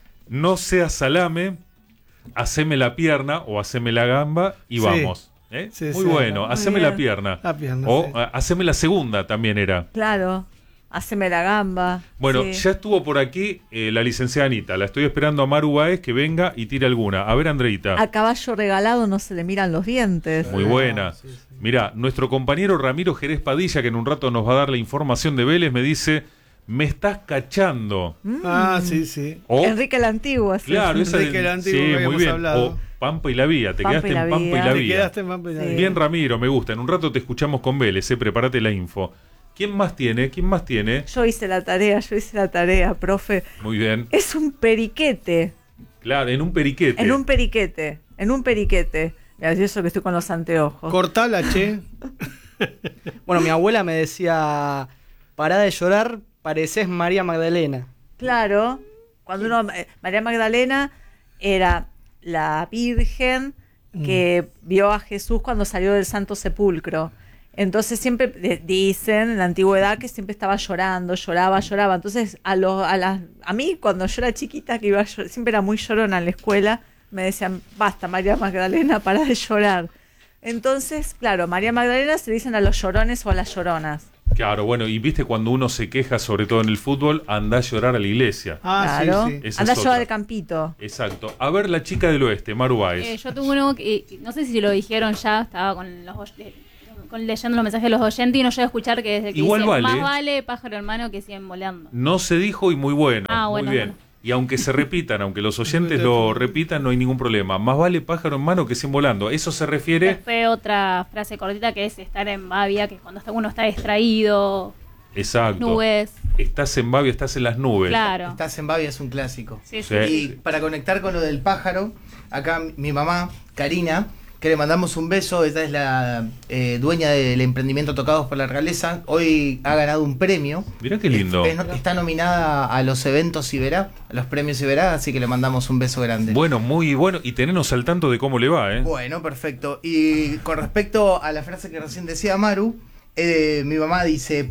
A: no seas salame, haceme la pierna o haceme la gamba y
C: Sí.
A: vamos. ¿Eh?
C: Sí,
A: Muy
C: sí.
A: bueno,
F: Muy
A: haceme
F: bien.
A: la pierna.
C: La pierna,
A: o
C: sí.
A: a- haceme la segunda también era.
F: Claro. Haceme la gamba.
A: Bueno,
F: Sí.
A: ya estuvo por aquí eh, la licenciada Anita. La estoy esperando a Maru Baez que venga y tire alguna. A ver, Andreita.
F: A caballo regalado no se le miran los dientes.
A: Muy buena. Mira, nuestro compañero Ramiro Jerez Padilla, que en un rato nos va a dar la información de Vélez, me dice: me estás cachando.
C: Ah, sí, sí.
A: O,
F: Enrique el Antiguo. sí.
A: claro, esa
C: Enrique
A: de-
C: el Antiguo
A: sí,
C: que
A: muy
C: habíamos
A: bien.
C: hablado.
A: O Pampa y la Vía. Te
F: Pampa
A: quedaste
F: y la
A: en Pampa y
F: Vía.
A: la
C: Te
A: Vía.
C: quedaste en Pampa y la
F: Sí.
C: Vía.
A: Bien, Ramiro, me gusta. En un rato te escuchamos con Vélez, eh. Prepárate la info. ¿Quién más tiene? ¿Quién más tiene?
F: Yo hice la tarea, yo hice la tarea, profe.
A: Muy bien.
F: Es un periquete.
A: Claro, en un periquete.
F: En un periquete. En un periquete. Mira, y eso que estoy con los anteojos.
C: Cortala, che.
E: Bueno, mi abuela me decía, pará de llorar, pareces María Magdalena.
F: Claro, cuando uno, eh, María Magdalena era la Virgen que vio a Jesús cuando salió del Santo Sepulcro. Entonces siempre de- dicen en la antigüedad que siempre estaba llorando, lloraba, lloraba. Entonces a, los a, las, a mí cuando yo era chiquita, que iba a llor- siempre era muy llorona en la escuela, me decían, basta María Magdalena, para de llorar. Entonces, claro, María Magdalena se le dicen a los llorones o a las lloronas.
A: Claro, bueno, y viste cuando uno se queja, sobre todo en el fútbol, anda a llorar a la iglesia.
C: Ah,
F: Claro,
C: sí, sí.
A: Esa
F: anda a
A: es
F: llorar
A: otra.
F: al campito.
A: Exacto. A ver, la chica del oeste, Maru Báez.
H: Eh, yo tuve uno que, no sé si lo dijeron ya, estaba con los oy- con leyendo los mensajes de los oyentes y no llegué a escuchar que desde que
A: Igual
H: dice,
A: vale.
H: más vale pájaro hermano que siguen volando.
A: No se dijo y muy bueno.
H: Ah, bueno,
A: muy bien.
H: bueno.
A: Y aunque se repitan, aunque los oyentes lo repitan, no hay ningún problema. Más vale pájaro en mano que cien volando. Eso se refiere...
H: Después otra frase cortita que es estar en babia, que es cuando uno está distraído,
A: Exacto.
H: nubes.
A: Estás en Bavia, estás en las nubes.
H: Claro.
B: Estás en Bavia es un clásico.
H: Sí,
A: Sí.
H: sí.
B: Y para conectar con lo del pájaro, acá mi mamá, Karina, que le mandamos un beso, ella es la eh, dueña del emprendimiento Tocados por la Realeza, hoy ha ganado un premio.
A: Mirá qué lindo.
B: Es- está nominada a los eventos Iberá, a los premios Iberá, así que le mandamos un beso grande.
A: Bueno, muy bueno. Y tenernos al tanto de cómo le va, ¿eh?
B: Bueno, perfecto. Y con respecto a la frase que recién decía Maru, eh, mi mamá dice,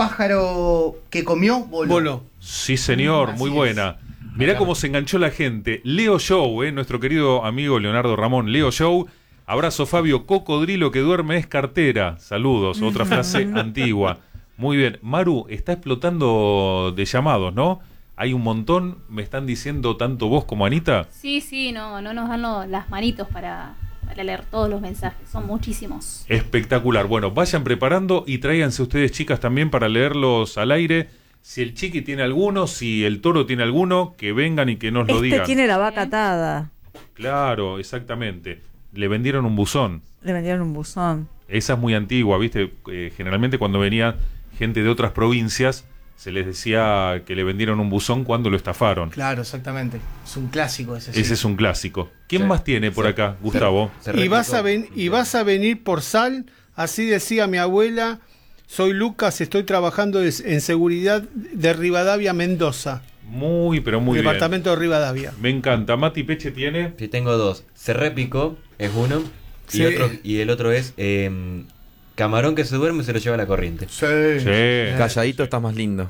B: pájaro que comió, voló.
C: Voló.
A: Sí, señor,
B: Así
A: muy
B: es.
A: buena. Mirá cómo se enganchó la gente. Leo Show, ¿eh? Nuestro querido amigo Leonardo Ramón. Leo Show. Abrazo, Fabio. Cocodrilo que duerme es cartera. Saludos. Otra frase antigua. Muy bien. Maru, está explotando de llamados, ¿no? Hay un montón. Me están diciendo tanto vos como Anita.
H: Sí, sí, no, no nos dan lo- las manitos para, para leer todos los mensajes, son muchísimos.
A: Espectacular. Bueno, vayan preparando y tráiganse ustedes, chicas, también para leerlos al aire. Si el Chiqui tiene alguno, si el Toro tiene alguno, que vengan y que nos lo
F: Este
A: digan.
F: tiene la vaca atada.
A: Claro, exactamente. Le vendieron un buzón.
F: Le vendieron un buzón.
A: Esa es muy antigua, ¿viste? Eh, generalmente cuando venía gente de otras provincias, se les decía que le vendieron un buzón cuando lo estafaron.
B: Claro, exactamente. Es un clásico ese. sí.
A: Ese es un clásico. ¿Quién
D: Sí,
A: más tiene por
D: sí.
A: acá, Gustavo?
D: Se
C: Y vas,
D: replicó.
C: a ven- y vas a venir por sal, así decía mi abuela. Soy Lucas, estoy trabajando es- en seguridad de Rivadavia, Mendoza.
A: Muy, pero muy
C: departamento de Rivadavia.
A: bien. Me encanta. Mati Peche tiene...
D: Sí, tengo dos. Se repicó, es uno. Y,
C: Sí.
D: otro, y el otro es eh, camarón que se duerme se lo lleva la corriente.
B: Sí.
A: Sí.
G: Calladito estás más lindo.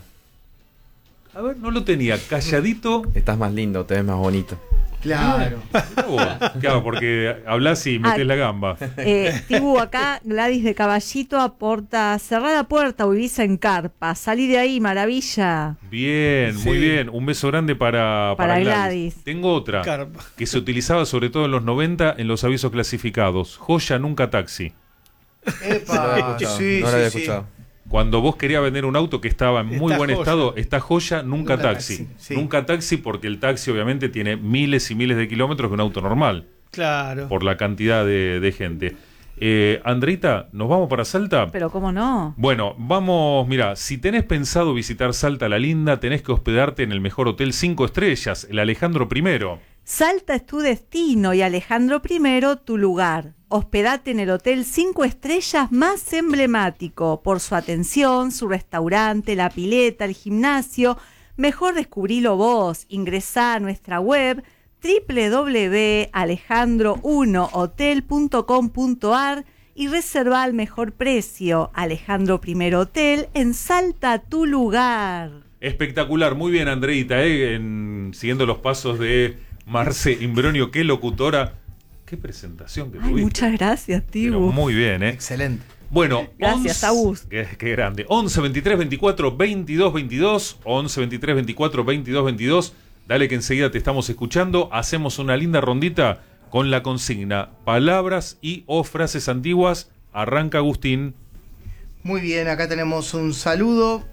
A: A ver, no lo tenía. Calladito.
G: Estás más lindo, te ves más bonito.
B: Claro.
A: Oh, claro, porque hablas y metes
F: Ah.
A: la gamba.
F: Eh, Tibu, acá Gladys de Caballito aporta, cerrá la puerta o vivís en carpa, salí de ahí, maravilla.
A: Bien,
C: Sí.
A: muy bien. Un beso grande para,
F: Para
A: Gladys.
F: Gladys.
A: Tengo otra
C: Carpa.
A: que se utilizaba sobre todo en los noventa en los avisos clasificados. Joya, nunca taxi.
B: Epa,
G: No lo había escuchado.
B: sí,
G: no lo había
B: sí, sí.
G: escuchado.
A: Cuando vos querías vender un auto que estaba en muy
C: Esta
A: buen
C: joya.
A: estado, esta joya, nunca,
B: Nunca
A: taxi.
B: taxi, sí.
A: Nunca taxi porque el taxi obviamente tiene miles y miles de kilómetros que un auto normal,
C: Claro.
A: por la cantidad de, de gente. Eh, Andreita, ¿nos vamos para Salta?
F: Pero cómo no.
A: Bueno, vamos, mira, si tenés pensado visitar Salta la Linda, tenés que hospedarte en el mejor hotel cinco estrellas, el Alejandro primero.
F: Salta es tu destino y Alejandro primero tu lugar. Hospedate en el hotel cinco estrellas más emblemático por su atención, su restaurante, la pileta, el gimnasio. Mejor descubrilo vos. Ingresá a nuestra web doble u doble u doble u punto alejandro uno hotel punto com punto a r y reserva al mejor precio. Alejandro Primero Hotel en Salta, tu lugar.
A: Espectacular, muy bien Andreita, ¿eh? En- siguiendo los pasos de Marce Imbronio, qué locutora, qué presentación que
F: Ay,
A: tuviste.
F: muchas gracias,
A: Pero
F: Tibu.
A: muy bien, ¿eh?
B: Excelente.
A: Bueno,
F: Gracias,
A: once
F: Agus.
A: Qué, qué grande. once, veintitrés, veinticuatro, veintidós, veintidós. once, veintitrés, veinticuatro, veintidós, veintidós. Dale que enseguida te estamos escuchando. Hacemos una linda rondita con la consigna palabras y o frases antiguas. Arranca Agustín.
B: Muy bien, acá tenemos un saludo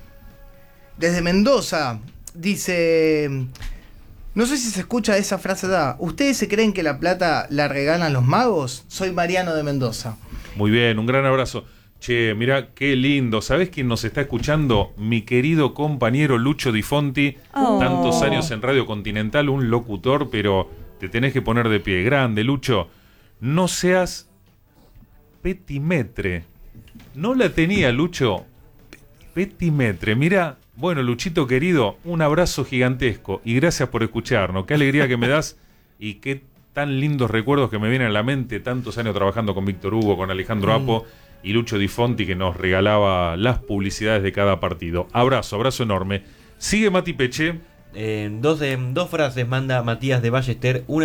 B: desde Mendoza. Dice, no sé si se escucha esa frase da. ¿Ustedes se creen que la plata la regalan los magos? Soy Mariano de Mendoza.
A: Muy bien, un gran abrazo. Che, mira qué lindo. ¿Sabés quién nos está escuchando? Mi querido compañero Lucho Di Fonti.
F: Oh.
A: Tantos años en Radio Continental, un locutor, pero te tenés que poner de pie. Grande, Lucho. No seas petimetre. No la tenía, Lucho. Petimetre. Mira, bueno, Luchito querido, un abrazo gigantesco y gracias por escucharnos. Qué alegría que me das y qué tan lindos recuerdos que me vienen a la mente. Tantos años trabajando con Víctor Hugo, con Alejandro Apo y Lucho Di Fonti, que nos regalaba las publicidades de cada partido. Abrazo, abrazo enorme. Sigue Mati Peche.
D: Eh, dos, eh, dos frases manda Matías de Ballester. Una es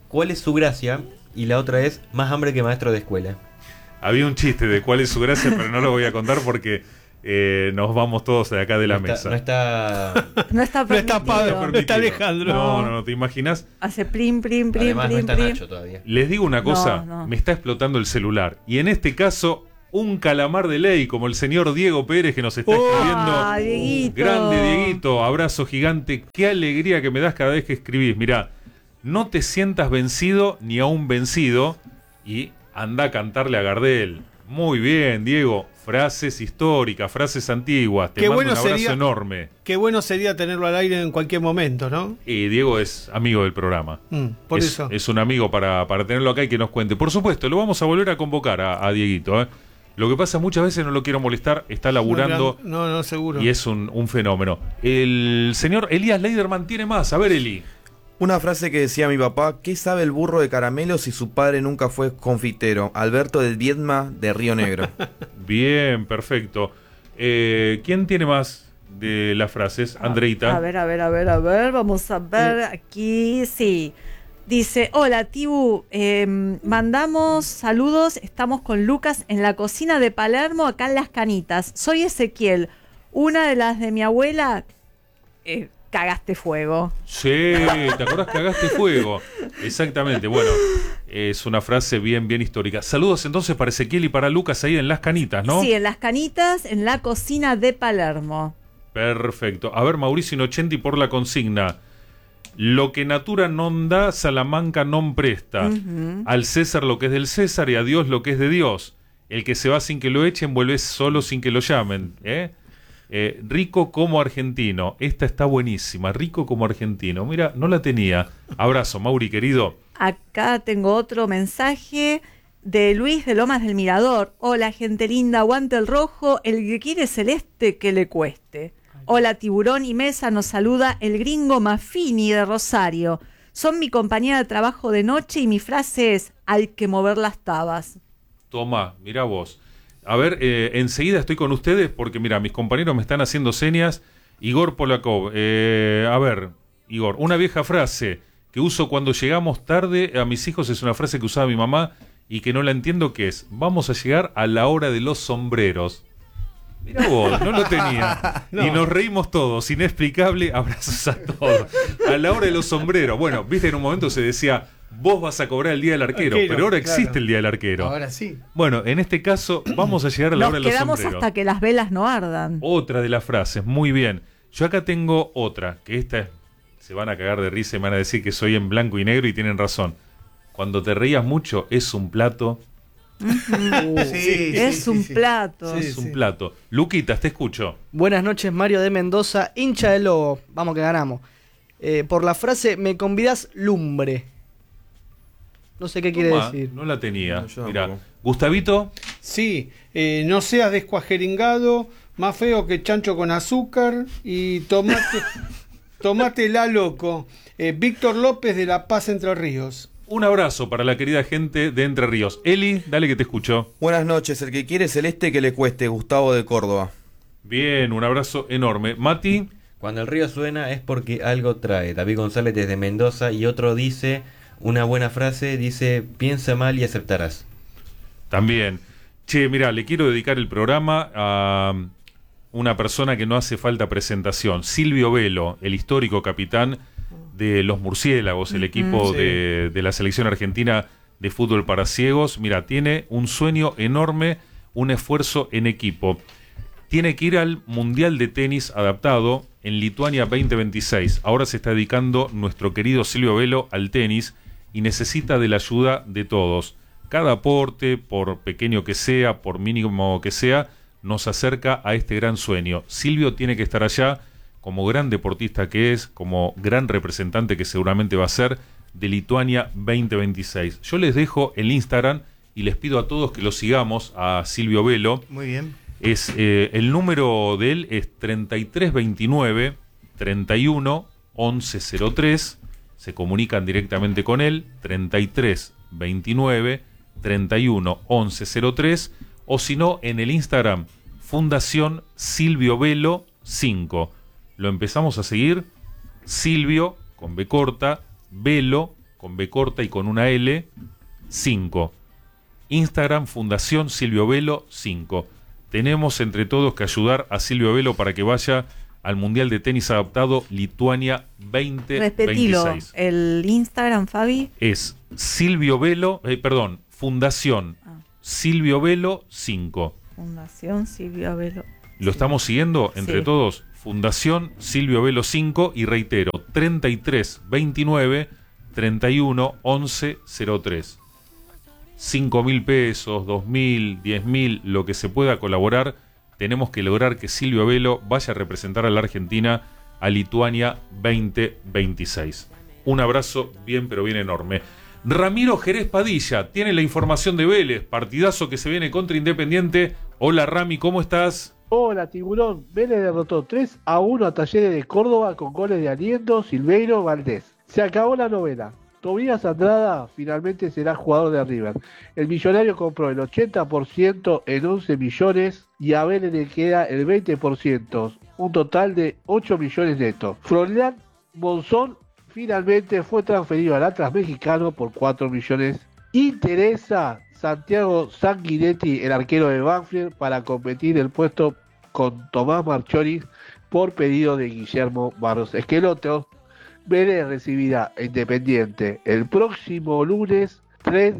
D: ¿cuál es su gracia? Y la otra es, más hambre que maestro de escuela.
A: Había un chiste de cuál es su gracia, pero no lo voy a contar porque eh, nos vamos todos de acá de la
D: no está,
A: mesa.
D: No está...
F: No está
C: No está,
F: permitido.
C: no está Alejandro.
A: No, no, no, ¿te imaginas?
F: Hace plim, plim, plim,
D: Además
F: plim,
D: no está
F: plim.
D: Nacho todavía.
A: Les digo una cosa,
F: No, no.
A: me está explotando el celular. Y en este caso, un calamar de ley, como el señor Diego Pérez que nos está
C: Oh,
A: escribiendo.
F: Ah, Dieguito.
A: Grande Dieguito, abrazo gigante. Qué alegría que me das cada vez que escribís. Mirá, no te sientas vencido ni aún vencido y anda a cantarle a Gardel. Muy bien, Diego. Frases históricas, frases antiguas. Te
C: Qué
A: mando
C: bueno
A: un abrazo
C: sería-
A: enorme.
C: Qué bueno sería tenerlo al aire en cualquier momento, ¿no?
A: Y Diego es amigo del programa.
C: Mm, por
A: es,
C: eso.
A: es un amigo para, para tenerlo acá y que nos cuente. Por supuesto, lo vamos a volver a convocar a, a Dieguito. ¿eh? Lo que pasa, muchas veces no lo quiero molestar, está laburando
C: No, no, seguro.
A: y es un, un fenómeno. El señor Elías Leiderman tiene más. A ver, Eli.
G: Una frase que decía mi papá: ¿qué sabe el burro de caramelo si su padre nunca fue confitero? Alberto del Viedma de Río Negro.
A: Bien, perfecto. Eh, ¿Quién tiene más de las frases? Andreita.
F: A ver, a ver, a ver, a ver. Vamos a ver aquí. Sí. Dice, hola Tibu, eh, mandamos saludos, estamos con Lucas en la cocina de Palermo, acá en Las Canitas. Soy Ezequiel, una de las de mi abuela, eh, cagaste fuego.
A: Sí, ¿te acordás? Cagaste fuego. Exactamente, bueno, es una frase bien, bien histórica. Saludos entonces para Ezequiel y para Lucas ahí en Las Canitas, ¿no?
F: Sí, en Las Canitas, en la cocina de Palermo.
A: Perfecto. A ver, Mauricio Inocenti por la consigna. Lo que natura non da, Salamanca non presta.
F: Ujú.
A: Al César lo que es del César y a Dios lo que es de Dios. El que se va sin que lo echen, vuelve solo sin que lo llamen. ¿eh? Eh, rico como argentino. Esta está buenísima. Rico como argentino. Mira, no la tenía. Abrazo, Mauri, querido.
F: Acá tengo otro mensaje de Luis de Lomas del Mirador. Hola, gente linda, aguante el rojo. El que quiere celeste, que le cueste. Hola, Tiburón y Mesa, nos saluda el gringo Maffini de Rosario. Son mi compañera de trabajo de noche y mi frase es, hay que mover las tabas.
A: Toma, mira vos. A ver, eh, enseguida estoy con ustedes porque, mira, mis compañeros me están haciendo señas. Igor Polakov, eh, a ver, Igor, una vieja frase que uso cuando llegamos tarde a mis hijos, es una frase que usaba mi mamá y que no la entiendo, que es, vamos a llegar a la hora de los sombreros. Mirá vos, no lo tenía.
C: No.
A: Y nos reímos todos, inexplicable, abrazos a todos. A la hora de los sombreros. Bueno, viste, en un momento se decía, vos vas a cobrar el día del arquero,
C: Arquero,
A: pero ahora
C: claro.
A: existe el día del arquero.
B: Ahora sí.
A: Bueno, en este caso, vamos a llegar a la
F: Nos
A: hora de los
F: quedamos
A: sombreros.
F: hasta que las velas no ardan.
A: Otra de las frases, muy bien. Yo acá tengo otra, que esta es, se van a cagar de risa y me van a decir que soy en blanco y negro y tienen razón. Cuando te reías mucho, es un plato.
B: Sí,
F: es
B: sí,
F: un
B: sí, sí.
F: plato.
C: Sí,
A: es un
C: sí.
A: plato. Luquitas, te escucho.
E: Buenas noches, Mario de Mendoza, hincha del Lobo. Vamos que ganamos. Eh, por la frase, me convidás lumbre. No sé qué quiere
A: Tomá,
E: decir.
A: no la tenía.
G: No, yo
A: Mirá,
G: tampoco.
A: Gustavito,
C: Sí, eh, no seas descuajeringado, más feo que chancho con azúcar y tomate, tomate la loco. Eh, Víctor López de La Paz, Entre Ríos.
A: un abrazo para la querida gente de Entre Ríos. Eli, dale que te escucho.
G: Buenas noches, el que quiere celeste que le cueste, Gustavo de Córdoba.
A: Bien, un abrazo enorme. Mati,
D: Cuando el río suena es porque algo trae. David González desde Mendoza. Y otro dice, una buena frase, dice, piensa mal y aceptarás.
A: también. Che, mira, le quiero dedicar el programa a una persona que no hace falta presentación. Silvio Velo, el histórico capitán de los Murciélagos, el equipo
C: Sí.
A: de, de la selección argentina de fútbol para ciegos. Mira, tiene un sueño enorme, un esfuerzo en equipo. Tiene que ir al Mundial de Tenis adaptado en Lituania veinte veintiséis. Ahora se está dedicando nuestro querido Silvio Velo al tenis y necesita de la ayuda de todos. Cada aporte, por pequeño que sea, por mínimo que sea, nos acerca a este gran sueño. Silvio tiene que estar allá como gran deportista que es, como gran representante que seguramente va a ser de Lituania veinte veintiséis. Yo les dejo el Instagram y les pido a todos que lo sigamos a Silvio Velo.
B: Muy bien.
A: Es, eh, el número de él es treinta y tres veintinueve treinta y uno once cero tres. Se comunican directamente con él, treinta y tres veintinueve treinta y uno once cero tres, o si no, en el Instagram, Fundación Silvio Velo cinco. Lo empezamos a seguir, Silvio, con B corta, Velo, con B corta y con una L, cinco. Instagram, Fundación Silvio Velo, cinco. Tenemos entre todos que ayudar a Silvio Velo para que vaya al Mundial de Tenis Adaptado Lituania veinte
F: Repetilo,
A: veintiséis.
F: el Instagram, Fabi.
A: Es Silvio Velo, eh, perdón, Fundación
F: Ah.
A: Silvio Velo cinco.
F: Fundación Silvio Velo.
A: ¿Lo estamos siguiendo entre
F: Sí.
A: todos? Fundación Silvio Velo cinco y reitero, treinta y tres veintinueve treinta y uno once cero tres. cinco mil pesos, dos mil, diez mil, lo que se pueda colaborar. Tenemos que lograr que Silvio Velo vaya a representar a la Argentina a Lituania veinte veintiséis. Un abrazo bien, pero bien enorme. Ramiro Jerez Padilla tiene la información de Vélez, partidazo que se viene contra Independiente. Hola Rami, ¿cómo estás?
J: Hola Tiburón, Vélez derrotó tres a uno a Talleres de Córdoba con goles de Aliendo, Silveiro, Valdés. Se acabó la novela. Tobías Andrada finalmente será jugador de River. El millonario compró el ochenta por ciento en once millones y a Vélez le queda el veinte por ciento, un total de ocho millones netos. Florian Monzón finalmente fue transferido al Atlas mexicano por cuatro millones. Interesa Santiago Sanguinetti, el arquero de Banfield, para competir el puesto con Tomás Marchori por pedido de Guillermo Barros Esqueloto. Vélez recibirá a Independiente el próximo lunes tres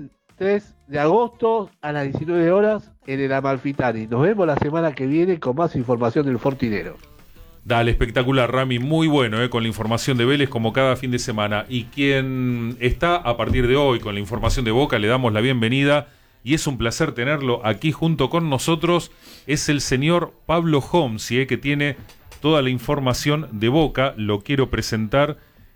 J: de agosto a las diecinueve horas en el Amalfitani. Nos vemos la semana que viene con más información del Fortinero.
A: Dale, espectacular, Rami, muy bueno, eh, con la información de Vélez como cada fin de semana. Y quien está a partir de hoy con la información de Boca, le damos la bienvenida y es un placer tenerlo aquí junto con nosotros. Es el señor Pablo Homsi, eh, que tiene toda la información de Boca. Lo quiero presentar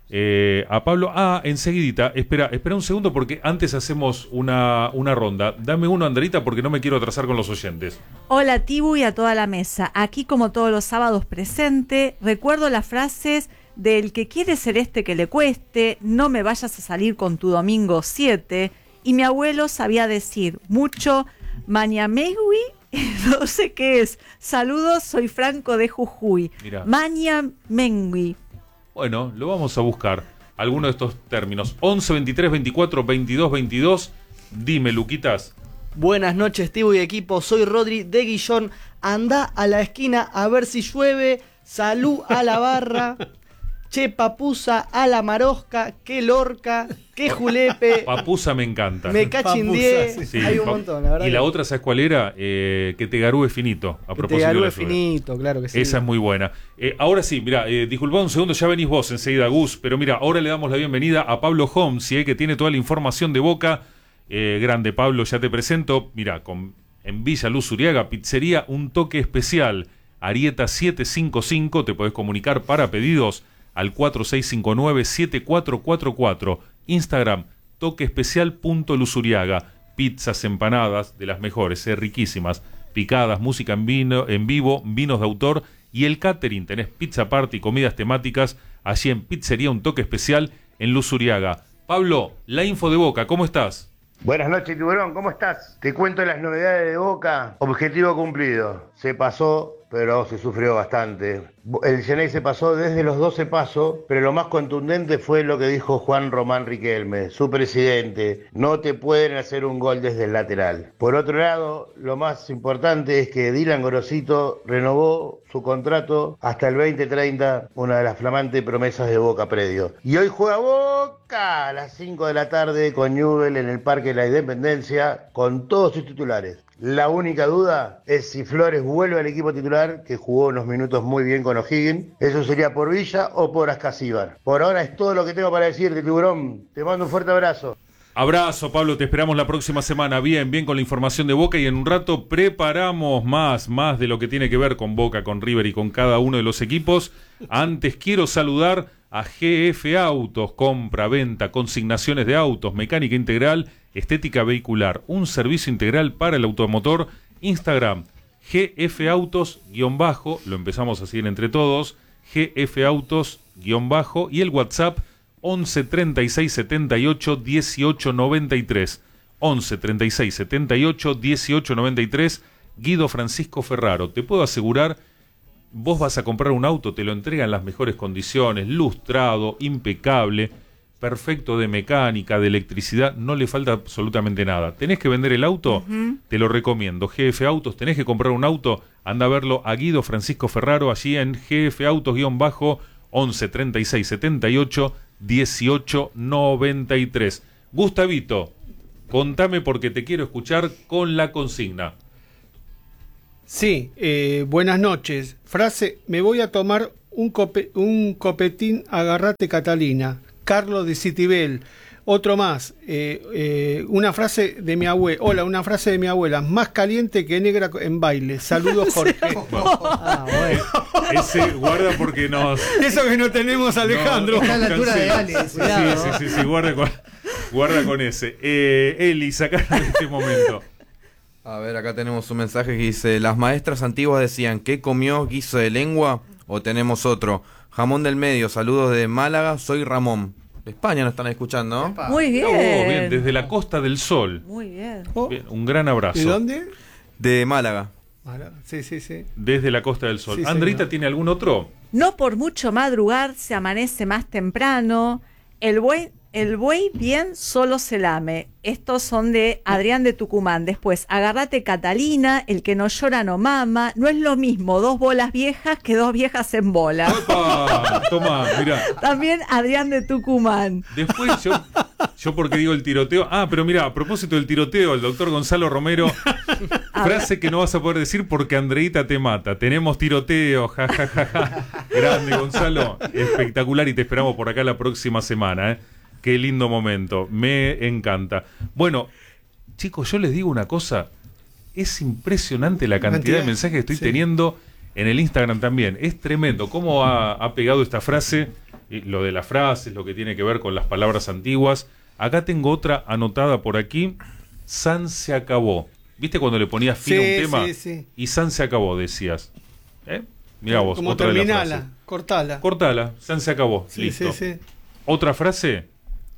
A: eh, a Pablo. Ah, enseguidita, espera, espera un segundo porque antes hacemos una, una ronda. Dame uno, Andrita, porque no me quiero atrasar con los oyentes.
F: Hola Tibu y a toda la mesa. Aquí como todos los sábados presente. Recuerdo las frases del que quiere ser este que le cueste, no me vayas a salir con tu domingo siete. Y mi abuelo sabía decir mucho Mañamegui, no sé qué es. Saludos, soy Franco de Jujuy.
A: Mirá.
F: Mañamengui.
A: Bueno, lo vamos a buscar. Alguno de estos términos. once, veintitrés, veinticuatro, veintidós, veintidós. Dime, Luquitas.
E: Buenas noches, Tibu y equipo. Soy Rodri de Guillón. Anda a la esquina a ver si llueve. Salud a la barra. Che, papusa a la marosca. Qué lorca. Qué julepe.
A: Papusa me encanta.
E: Me cachindié.
A: Sí, sí.
E: Hay un
A: Pa-
E: montón, la verdad.
A: Y la
E: que-
A: otra, ¿sabes cuál era? Eh, que te garúe finito. A
E: que te
A: propósito de
E: garúe
A: la lluvia.
E: finito, claro que sí.
A: Esa es muy buena. Eh, ahora sí, mira, eh, disculpa un segundo, ya venís vos enseguida, Gus, pero mira, ahora le damos la bienvenida a Pablo Homsi, eh, que tiene toda la información de Boca. Eh, grande, Pablo, ya te presento. Mira, con, en Villa Luz Uriaga, pizzería Un Toque Especial, Arieta siete cinco cinco, te podés comunicar para pedidos al cuatro seis cinco nueve, siete cuatro cuatro cuatro. Instagram, toqueespecial.luzuriaga. Pizzas, empanadas, de las mejores, eh, riquísimas. Picadas, música en, vino, en vivo, vinos de autor y el catering. Tenés pizza party, comidas temáticas, allí en Pizzería Un Toque Especial en Luzuriaga. Pablo, la info de Boca, ¿cómo estás?
K: Buenas noches, Tiburón, ¿cómo estás? Te cuento las novedades de Boca. Objetivo cumplido. Se pasó, pero se sufrió bastante. El Xenei se pasó desde los doce pasos, pero lo más contundente fue lo que dijo Juan Román Riquelme, su presidente. No te pueden hacer un gol desde el lateral. Por otro lado, lo más importante es que Dylan Gorosito renovó su contrato hasta el veinte treinta, una de las flamantes promesas de Boca Predio. Y hoy juega Boca a las cinco de la tarde con Newell en el Parque de la Independencia con todos sus titulares. La única duda es si Flores vuelve al equipo titular, que jugó unos minutos muy bien con O'Higgins. Eso sería por Villa o por Ascasíbar. Por ahora es todo lo que tengo para decirte, Tiburón. Te mando un fuerte abrazo.
A: Abrazo, Pablo, te esperamos la próxima semana. Bien, bien con la información de Boca y en un rato preparamos más, más de lo que tiene que ver con Boca, con River y con cada uno de los equipos. Antes quiero saludar a G F Autos, compra, venta, consignaciones de autos, mecánica integral, estética vehicular, un servicio integral para el automotor. Instagram, G F Autos, guión bajo, lo empezamos a seguir entre todos, G F Autos, guión bajo, y el WhatsApp, once treinta y seis setenta y ocho dieciocho noventa y tres, once treinta y seis setenta y ocho dieciocho noventa y tres. Guido Francisco Ferraro, te puedo asegurar, vos vas a comprar un auto, te lo entregan en las mejores condiciones, lustrado, impecable, perfecto de mecánica, de electricidad, no le falta absolutamente nada. ¿Tenés que vender el auto? Uh-huh. Te lo recomiendo. G F Autos, tenés que comprar un auto, anda a verlo a Guido Francisco Ferraro, allí en G F Autos once treinta y seis setenta y ocho dieciocho noventa y tres. Gustavito, contame porque te quiero escuchar con la consigna.
C: Sí, eh, buenas noches. Frase, me voy a tomar un, cope, un copetín, agarrate Catalina. Carlos de Citibel. Otro más, eh, eh, una frase de mi abuela, hola, una frase de mi abuela, más caliente que negra en baile. Saludos, Jorge.
A: Ah, bueno. Ese guarda porque nos...
C: Eso que no tenemos, Alejandro.
B: No, está a la altura de Ale.
A: Sí, sí, sí, sí, guarda con, guarda con ese. Eh, Eli, sacaron en este momento.
G: A ver, acá tenemos un mensaje que dice, las maestras antiguas decían, ¿qué comió guiso de lengua? O tenemos otro, jamón del medio, saludos de Málaga, soy Ramón. De España nos están escuchando, ¿no?
F: Muy bien.
A: Oh, bien, desde la Costa del Sol.
F: Muy bien.
A: Bien, un gran abrazo.
C: ¿De dónde?
G: De Málaga.
C: Sí, sí, sí.
A: Desde la Costa del Sol.
C: Sí,
A: ¿Andreita
C: señor.
A: tiene algún otro?
F: No por mucho madrugar se amanece más temprano. El buey, el buey bien solo se lame. Estos son de Adrián de Tucumán. Después, agárrate Catalina, el que no llora no mama. No es lo mismo dos bolas viejas que dos viejas en bola.
A: ¡Opa! Toma, mirá.
F: También Adrián de Tucumán.
A: Después yo, yo porque digo el tiroteo. Ah, pero mira, a propósito del tiroteo, el doctor Gonzalo Romero, frase que no vas a poder decir porque Andreita te mata. Tenemos tiroteo, ja, ja, ja, ja. Grande, Gonzalo. Espectacular y te esperamos por acá la próxima semana, ¿eh? Qué lindo momento, me encanta. Bueno, chicos, yo les digo una cosa, es impresionante la cantidad, cantidad de mensajes que estoy sí. teniendo en el Instagram también. Es tremendo cómo ha, ha pegado esta frase, y lo de las frases, lo que tiene que ver con las palabras antiguas. Acá tengo otra anotada por aquí, San se acabó. ¿Viste cuando le ponías fin sí, a un tema?
C: Sí, sí.
A: Y San se acabó, decías. ¿Eh? Mirá vos,
C: como
A: otra
C: terminala,
A: de las frases.
C: cortala.
A: Cortala, San se acabó,
C: sí,
A: listo.
C: Sí, sí.
A: Otra frase...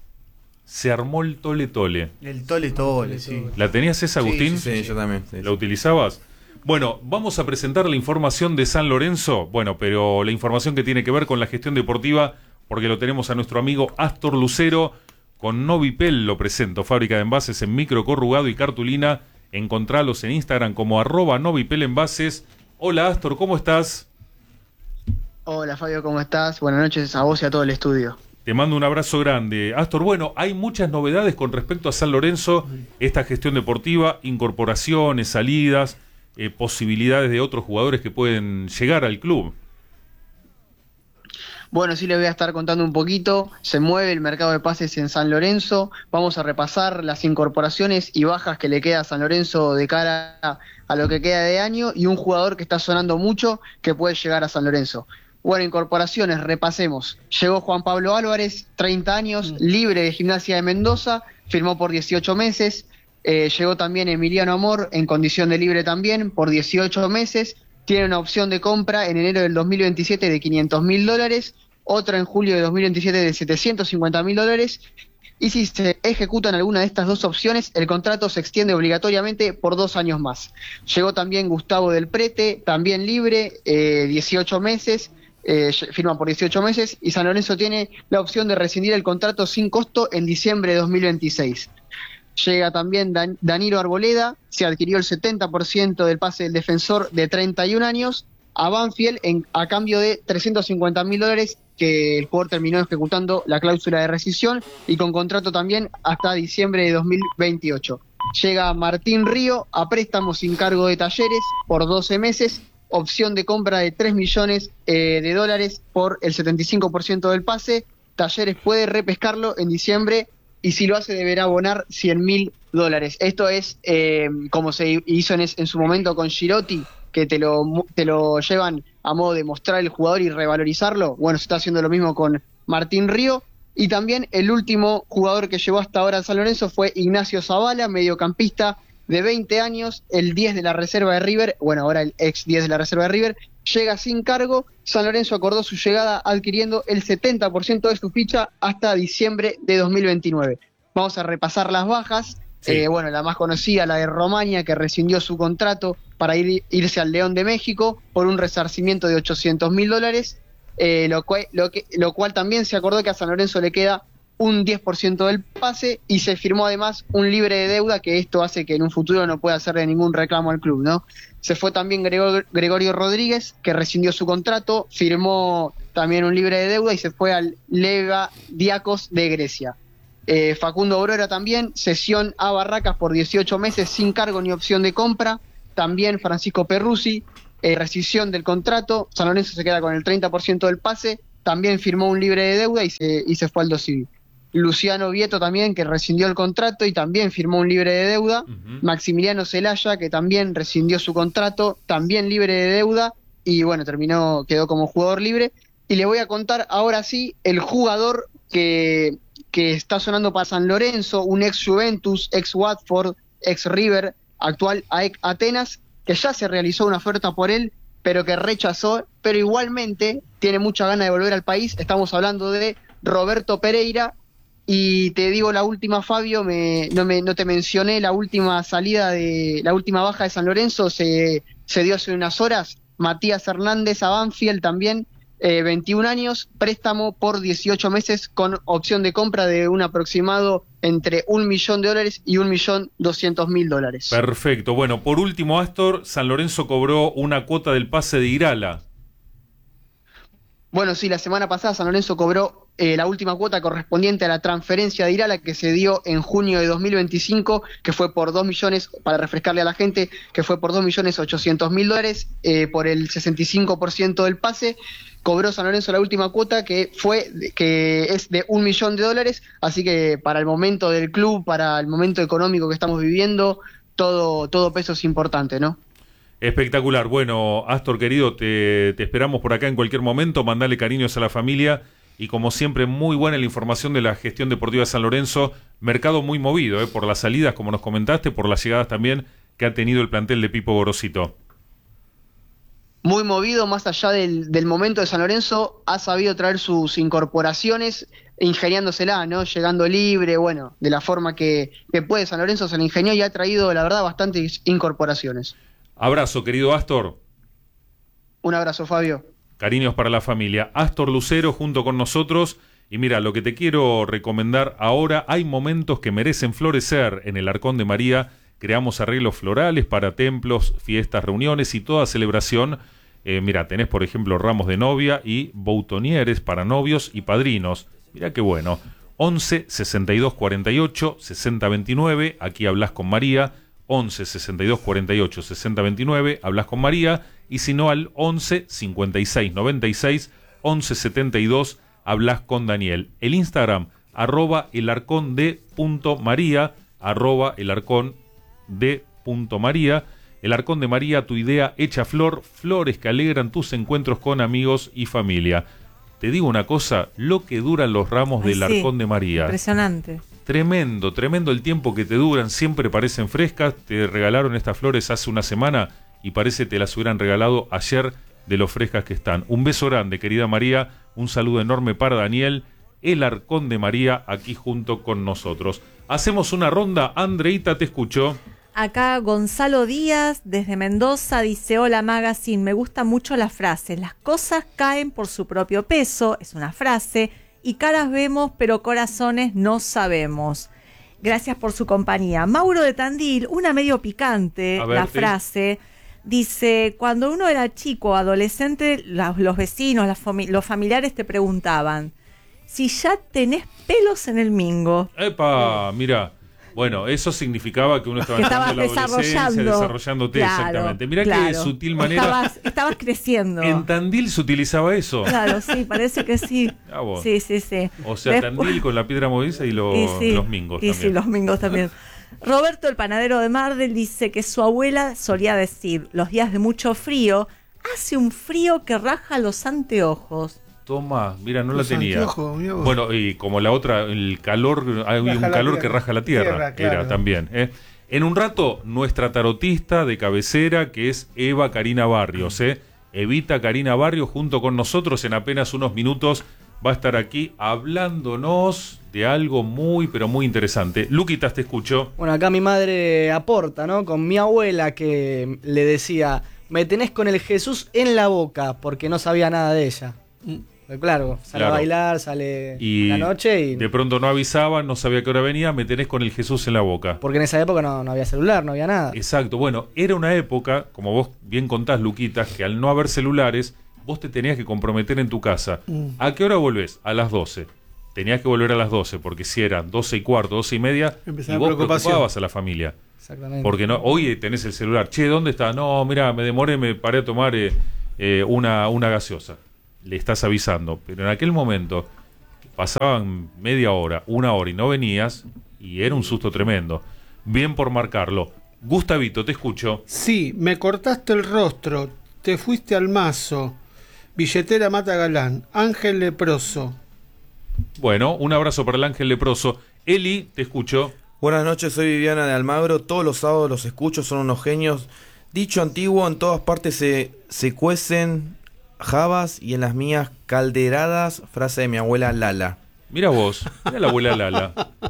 A: Se armó el tole tole.
B: El tole tole, sí.
A: ¿La tenías esa, Agustín?
G: Sí, sí, sí yo también. Sí,
A: ¿La
G: sí.
A: utilizabas? Bueno, vamos a presentar la información de San Lorenzo. Bueno, pero la información que tiene que ver con la gestión deportiva, porque lo tenemos a nuestro amigo Astor Lucero. Con Novipel lo presento. Fábrica de envases en micro, corrugado y cartulina. Encontralos en Instagram como arroba Novipel Envases. Hola, Astor, ¿cómo estás?
L: Hola, Fabio, ¿cómo estás? Buenas noches a vos y a todo el estudio.
A: Te mando un abrazo grande. Astor, bueno, hay muchas novedades con respecto a San Lorenzo, esta gestión deportiva, incorporaciones, salidas, eh, posibilidades de otros jugadores que pueden llegar al club.
L: Bueno, sí les voy a estar contando un poquito. Se mueve el mercado de pases en San Lorenzo. Vamos a repasar las incorporaciones y bajas que le queda a San Lorenzo de cara a, a lo que queda de año y un jugador que está sonando mucho que puede llegar a San Lorenzo. Bueno, incorporaciones, repasemos. Llegó Juan Pablo Álvarez, treinta años, libre de Gimnasia de Mendoza, firmó por dieciocho meses. Eh, llegó también Emiliano Amor, en condición de libre también, por dieciocho meses. Tiene una opción de compra en enero del dos mil veintisiete de quinientos mil dólares, otra en julio de dos mil veintisiete de setecientos cincuenta mil dólares. Y si se ejecutan alguna de estas dos opciones, el contrato se extiende obligatoriamente por dos años más. Llegó también Gustavo Del Prete, también libre, eh, dieciocho meses. Eh, firma por dieciocho meses y San Lorenzo tiene la opción de rescindir el contrato sin costo en diciembre de dos mil veintiséis. Llega también Dan- Danilo Arboleda, se adquirió el setenta por ciento del pase del defensor de treinta y un años a Banfield en, a cambio de trescientos cincuenta mil dólares que el jugador terminó ejecutando la cláusula de rescisión y con contrato también hasta diciembre de dos mil veintiocho. Llega Martín Río a préstamo sin cargo de Talleres por doce meses, opción de compra de tres millones eh, de dólares por el setenta y cinco por ciento del pase. Talleres puede repescarlo en diciembre y si lo hace deberá abonar cien mil dólares. Esto es eh, como se hizo en, es, en su momento con Girotti, que te lo, te lo llevan a modo de mostrar el jugador y revalorizarlo. Bueno, se está haciendo lo mismo con Martín Río. Y también el último jugador que llegó hasta ahora a San Lorenzo fue Ignacio Zavala, mediocampista de veinte años, el diez de la reserva de River, bueno, ahora el ex diez de la reserva de River, llega sin cargo. San Lorenzo acordó su llegada adquiriendo el setenta por ciento de su ficha hasta diciembre de dos mil veintinueve. Vamos a repasar las bajas. Sí. Eh, bueno, la más conocida, la de Romaña, que rescindió su contrato para ir, irse al León de México por un resarcimiento de ochocientos mil dólares, eh, lo, cual, lo, que, lo cual también se acordó que a San Lorenzo le queda un diez por ciento del pase y se firmó además un libre de deuda, que esto hace que en un futuro no pueda hacerle ningún reclamo al club, ¿no? Se fue también Gregor, Gregorio Rodríguez, que rescindió su contrato, firmó también un libre de deuda y se fue al Lega Diakos de Grecia. Eh, Facundo Aurora también, cesión a Barracas por dieciocho meses sin cargo ni opción de compra. También Francisco Perruzzi, eh, rescisión del contrato, San Lorenzo se queda con el treinta por ciento del pase, también firmó un libre de deuda y se, y se fue al Dosivi. Luciano Vieto también, que rescindió el contrato y también firmó un libre de deuda. Uh-huh. Maximiliano Celaya, que también rescindió su contrato, también libre de deuda y bueno, terminó, quedó como jugador libre. Y le voy a contar ahora sí el jugador que, que está sonando para San Lorenzo, un ex Juventus, ex Watford, ex River, actual A E C Atenas, que ya se realizó una oferta por él, pero que rechazó, pero igualmente tiene mucha gana de volver al país. Estamos hablando de Roberto Pereira. Y te digo la última, Fabio, me, no, me, no te mencioné, la última salida de, la última baja de San Lorenzo se, se dio hace unas horas. Matías Hernández a Banfield también, eh, veintiún años, préstamo por dieciocho meses con opción de compra de un aproximado entre un millón de dólares y un millón doscientos mil dólares.
A: Perfecto. Bueno, por último, Astor, San Lorenzo cobró una cuota del pase de Irala.
L: Bueno, sí, la semana pasada San Lorenzo cobró eh, la última cuota correspondiente a la transferencia de Irala, que se dio en junio de dos mil veinticinco, que fue por dos millones, para refrescarle a la gente, que fue por dos millones ochocientos mil dólares, eh, por el sesenta y cinco por ciento del pase. Cobró San Lorenzo la última cuota, que fue que es de un millón de dólares, así que para el momento del club, para el momento económico que estamos viviendo, todo, todo peso es importante, ¿no?
A: Espectacular. Bueno, Astor, querido, te, te esperamos por acá en cualquier momento. Mandale cariños a la familia y, como siempre, muy buena la información de la gestión deportiva de San Lorenzo. Mercado muy movido, ¿eh? Por las salidas, como nos comentaste, por las llegadas también que ha tenido el plantel de Pipo Gorosito.
L: Muy movido, más allá del, del momento de San Lorenzo, ha sabido traer sus incorporaciones, ingeniándosela, ¿no? Llegando libre, bueno, de la forma que, que puede. San Lorenzo se la ingenió y ha traído, la verdad, bastantes incorporaciones.
A: Abrazo, querido Astor.
L: Un abrazo, Fabio.
A: Cariños para la familia. Astor Lucero junto con nosotros. Y mira, lo que te quiero recomendar ahora, hay momentos que merecen florecer. En el Arcón de María creamos arreglos florales para templos, fiestas, reuniones y toda celebración. Eh, mira, tenés por ejemplo ramos de novia y boutonieres para novios y padrinos. Mira qué bueno. once, sesenta y dos, cuarenta y ocho, sesenta, veintinueve. Aquí hablas con María. once, sesenta y dos, cuarenta y ocho, sesenta, veintinueve, hablas con María, y si no al once, cincuenta y seis, noventa y seis, once, setenta y dos, hablas con Daniel. El Instagram, arroba elarcón de punto María, arroba elarcón de punto María. El Arcón de María, tu idea hecha flor, flores que alegran tus encuentros con amigos y familia. Te digo una cosa, lo que duran los ramos
F: Ay,
A: del
F: sí,
A: Arcón de María.
F: Impresionante.
A: Tremendo, tremendo el tiempo que te duran, siempre parecen frescas. Te regalaron estas flores hace una semana y parece te las hubieran regalado ayer de lo frescas que están. Un beso grande, querida María, un saludo enorme para Daniel, el Arcón de María, aquí junto con nosotros. Hacemos una ronda, Andreita, te escucho.
F: Acá Gonzalo Díaz, desde Mendoza, dice: hola Magazine, me gusta mucho la frase, las cosas caen por su propio peso, es una frase, y caras vemos, pero corazones no sabemos. Gracias por su compañía. Mauro de Tandil, una medio picante,
A: ver,
F: la
A: sí.
F: frase, dice: cuando uno era chico o adolescente, la, los vecinos, las fami- los familiares te preguntaban si ya tenés pelos en el mingo.
A: Epa, mira. Bueno, eso significaba que uno estaba
F: Que
A: entrando
F: estabas
A: en la adolescencia,
F: desarrollando.
A: desarrollándote,
F: Claro,
A: exactamente. Mirá
F: claro.
A: qué sutil manera.
F: Estabas, estabas creciendo.
A: En Tandil se utilizaba eso.
F: Claro, sí, parece que sí.
A: Ah, vos.
F: Sí, sí, sí.
A: O sea,
F: Después-
A: Tandil con la piedra movediza y, lo-
F: Y sí,
A: los mingos
F: y
A: también.
F: sí, los mingos también. Roberto, el panadero de Mardel, dice que su abuela solía decir: los días de mucho frío, hace un frío que raja los anteojos.
A: Toma, mira, no
C: Los
A: la tenía.
C: anteojos, mirá vos.
A: Bueno, y como la otra, el calor, hay un
B: Raja la
A: calor que
B: tierra.
A: raja la tierra,
B: Tierra, claro.
A: era también. ¿eh? En un rato, nuestra tarotista de cabecera, que es Eva Karina Barrios, ¿eh? Evita Karina Barrios, junto con nosotros, en apenas unos minutos, va a estar aquí hablándonos de algo muy, pero muy interesante. Luquitas, te escucho.
E: Bueno, acá mi madre aporta, ¿no? Con mi abuela, que le decía: me tenés con el Jesús en la boca, porque no sabía nada de ella. Claro, sale
A: Claro.
E: a bailar, sale
A: Y
E: la noche y...
A: de pronto no avisaba, no sabía qué hora venía, me tenés con el Jesús en la boca.
E: Porque en esa época no, no había celular, no había nada.
A: Exacto, bueno, era una época, como vos bien contás, Luquitas, que al no haber celulares, vos te tenías que comprometer en tu casa.
C: Mm.
A: ¿A qué hora volvés? A las doce. Tenías que volver a las doce, porque si eran doce y cuarto, doce y media,
C: Empezaba
A: y vos
C: preocupación.
A: preocupabas a la familia.
E: Exactamente.
A: Porque no, hoy tenés el celular. Che, ¿dónde está? No, mira, me demoré, me paré a tomar eh, eh, una, una gaseosa. Le estás avisando. Pero en aquel momento pasaban media hora, una hora y no venías, y era un susto tremendo. Bien por marcarlo. Gustavito, te escucho.
C: Sí, me cortaste el rostro, te fuiste al mazo, billetera mata galán, Ángel leproso.
A: Bueno, un abrazo para el Ángel Leproso. Eli, te escucho.
G: Buenas noches, soy Viviana de Almagro. Todos los sábados los escucho, son unos genios. Dicho antiguo, en todas partes se, se cuecen jabas y en las mías calderadas. Frase de mi abuela Lala.
A: Mira vos, mira la abuela Lala.